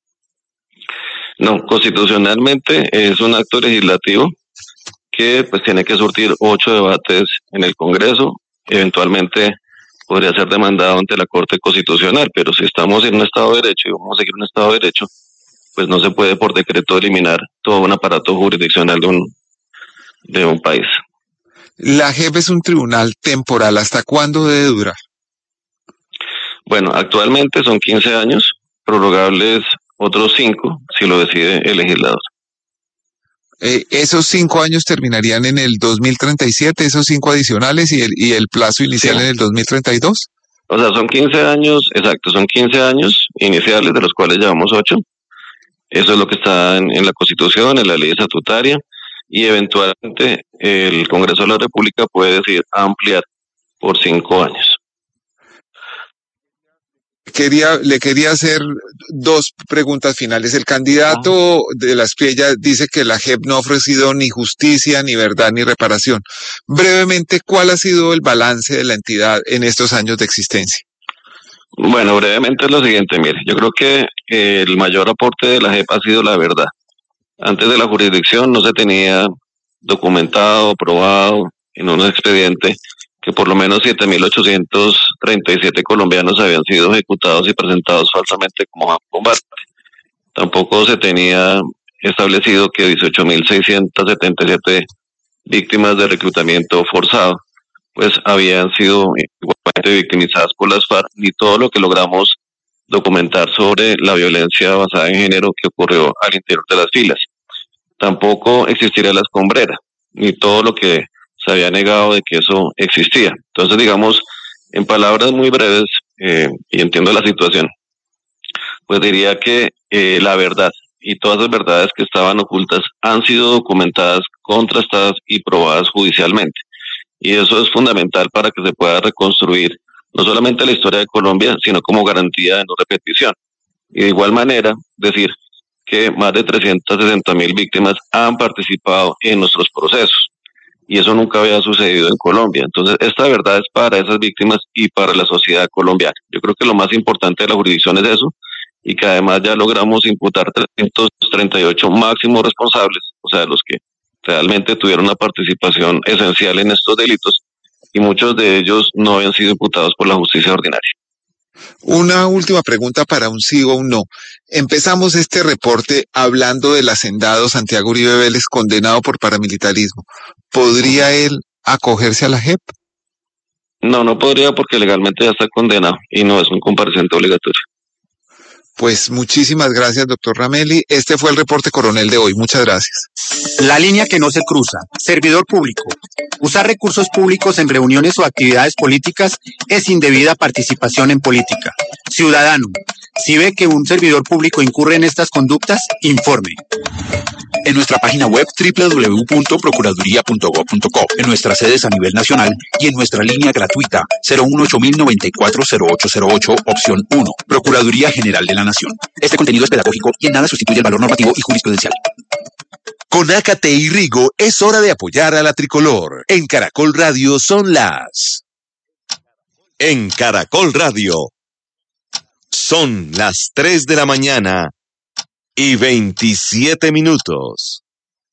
No, constitucionalmente es un acto legislativo que pues tiene que surtir ocho debates en el Congreso, eventualmente podría ser demandado ante la Corte Constitucional, pero si estamos en un Estado de Derecho y vamos a seguir un Estado de Derecho, pues no se puede por decreto eliminar todo un aparato jurisdiccional de un, de un país. La J E P es un tribunal temporal. ¿Hasta cuándo debe durar? Bueno, actualmente son quince años, prorrogables otros cinco, si lo decide el legislador. Eh, ¿Esos cinco años terminarían en el dos mil treinta y siete, esos cinco adicionales y el, y el plazo inicial sí. en el dos mil treinta y dos? O sea, son quince años, exacto, son quince años iniciales, de los cuales llevamos ocho. Eso es lo que está en, en la Constitución, en la ley estatutaria, y eventualmente el Congreso de la República puede decidir ampliar por cinco años. Quería, le quería hacer dos preguntas finales. El candidato ah. de la Espriella dice que la J E P no ha ofrecido ni justicia, ni verdad, ni reparación. Brevemente, ¿cuál ha sido el balance de la entidad en estos años de existencia? Bueno, brevemente es lo siguiente, mire, yo creo que eh, el mayor aporte de la J E P ha sido la verdad. Antes de la jurisdicción no se tenía documentado, probado en un expediente que por lo menos siete mil ochocientos treinta y siete colombianos habían sido ejecutados y presentados falsamente como combate. Tampoco se tenía establecido que dieciocho mil seiscientos setenta y siete víctimas de reclutamiento forzado pues habían sido igualmente victimizadas por las FARC, ni todo lo que logramos documentar sobre la violencia basada en género que ocurrió al interior de las filas. Tampoco existiría la escombrera, ni todo lo que se había negado de que eso existía. Entonces, digamos, en palabras muy breves, eh, y entiendo la situación, pues diría que eh, la verdad y todas las verdades que estaban ocultas han sido documentadas, contrastadas y probadas judicialmente. Y eso es fundamental para que se pueda reconstruir no solamente la historia de Colombia, sino como garantía de no repetición. Y de igual manera, decir que más de trescientas sesenta mil víctimas han participado en nuestros procesos. y eso nunca había sucedido en Colombia. Entonces, esta verdad es para esas víctimas y para la sociedad colombiana. Yo creo que lo más importante de la jurisdicción es eso, y que además ya logramos imputar trescientos treinta y ocho máximos responsables, o sea, los que realmente tuvieron una participación esencial en estos delitos, y muchos de ellos no habían sido imputados por la justicia ordinaria. Una última pregunta para un sí o un no. Empezamos este reporte hablando del hacendado Santiago Uribe Vélez, condenado por paramilitarismo. ¿Podría él acogerse a la J E P? No, no podría, porque legalmente ya está condenado y no es un compareciente obligatorio. Pues muchísimas gracias, doctor Ramelli. Este fue el reporte coronel de hoy. Muchas gracias. La línea que no se cruza. Servidor público. Usar recursos públicos en reuniones o actividades políticas es indebida participación en política. Ciudadano, si ve que un servidor público incurre en estas conductas, informe. En nuestra página web doble u doble u doble u punto procuraduría punto gob punto co, en nuestras sedes a nivel nacional y en nuestra línea gratuita cero uno ocho mil noventa y cuatro cero ocho cero ocho, opción uno, Procuraduría General de la Nación. Este contenido es pedagógico y en nada sustituye el valor normativo y jurisprudencial. Con Ácate y Rigo es hora de apoyar a la tricolor. En Caracol Radio son las... En Caracol Radio son las tres de la mañana y veintisiete minutos.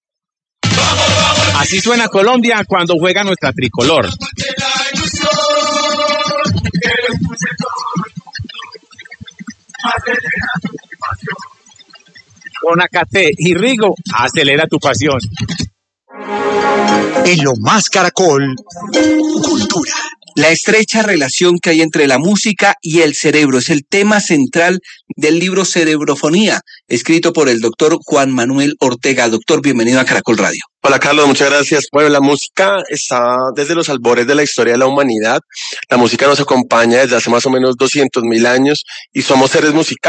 Así suena Colombia cuando juega nuestra tricolor. Con Ácate y Rigo, acelera tu pasión. En lo más Caracol, cultura. La estrecha relación que hay entre la música y el cerebro es el tema central del libro Cerebrofonía, escrito por el doctor Juan Manuel Ortega. Doctor, bienvenido a Caracol Radio. Hola Carlos, muchas gracias. Bueno, la música está desde los albores de la historia de la humanidad. La música nos acompaña desde hace más o menos doscientos mil años y somos seres musicales.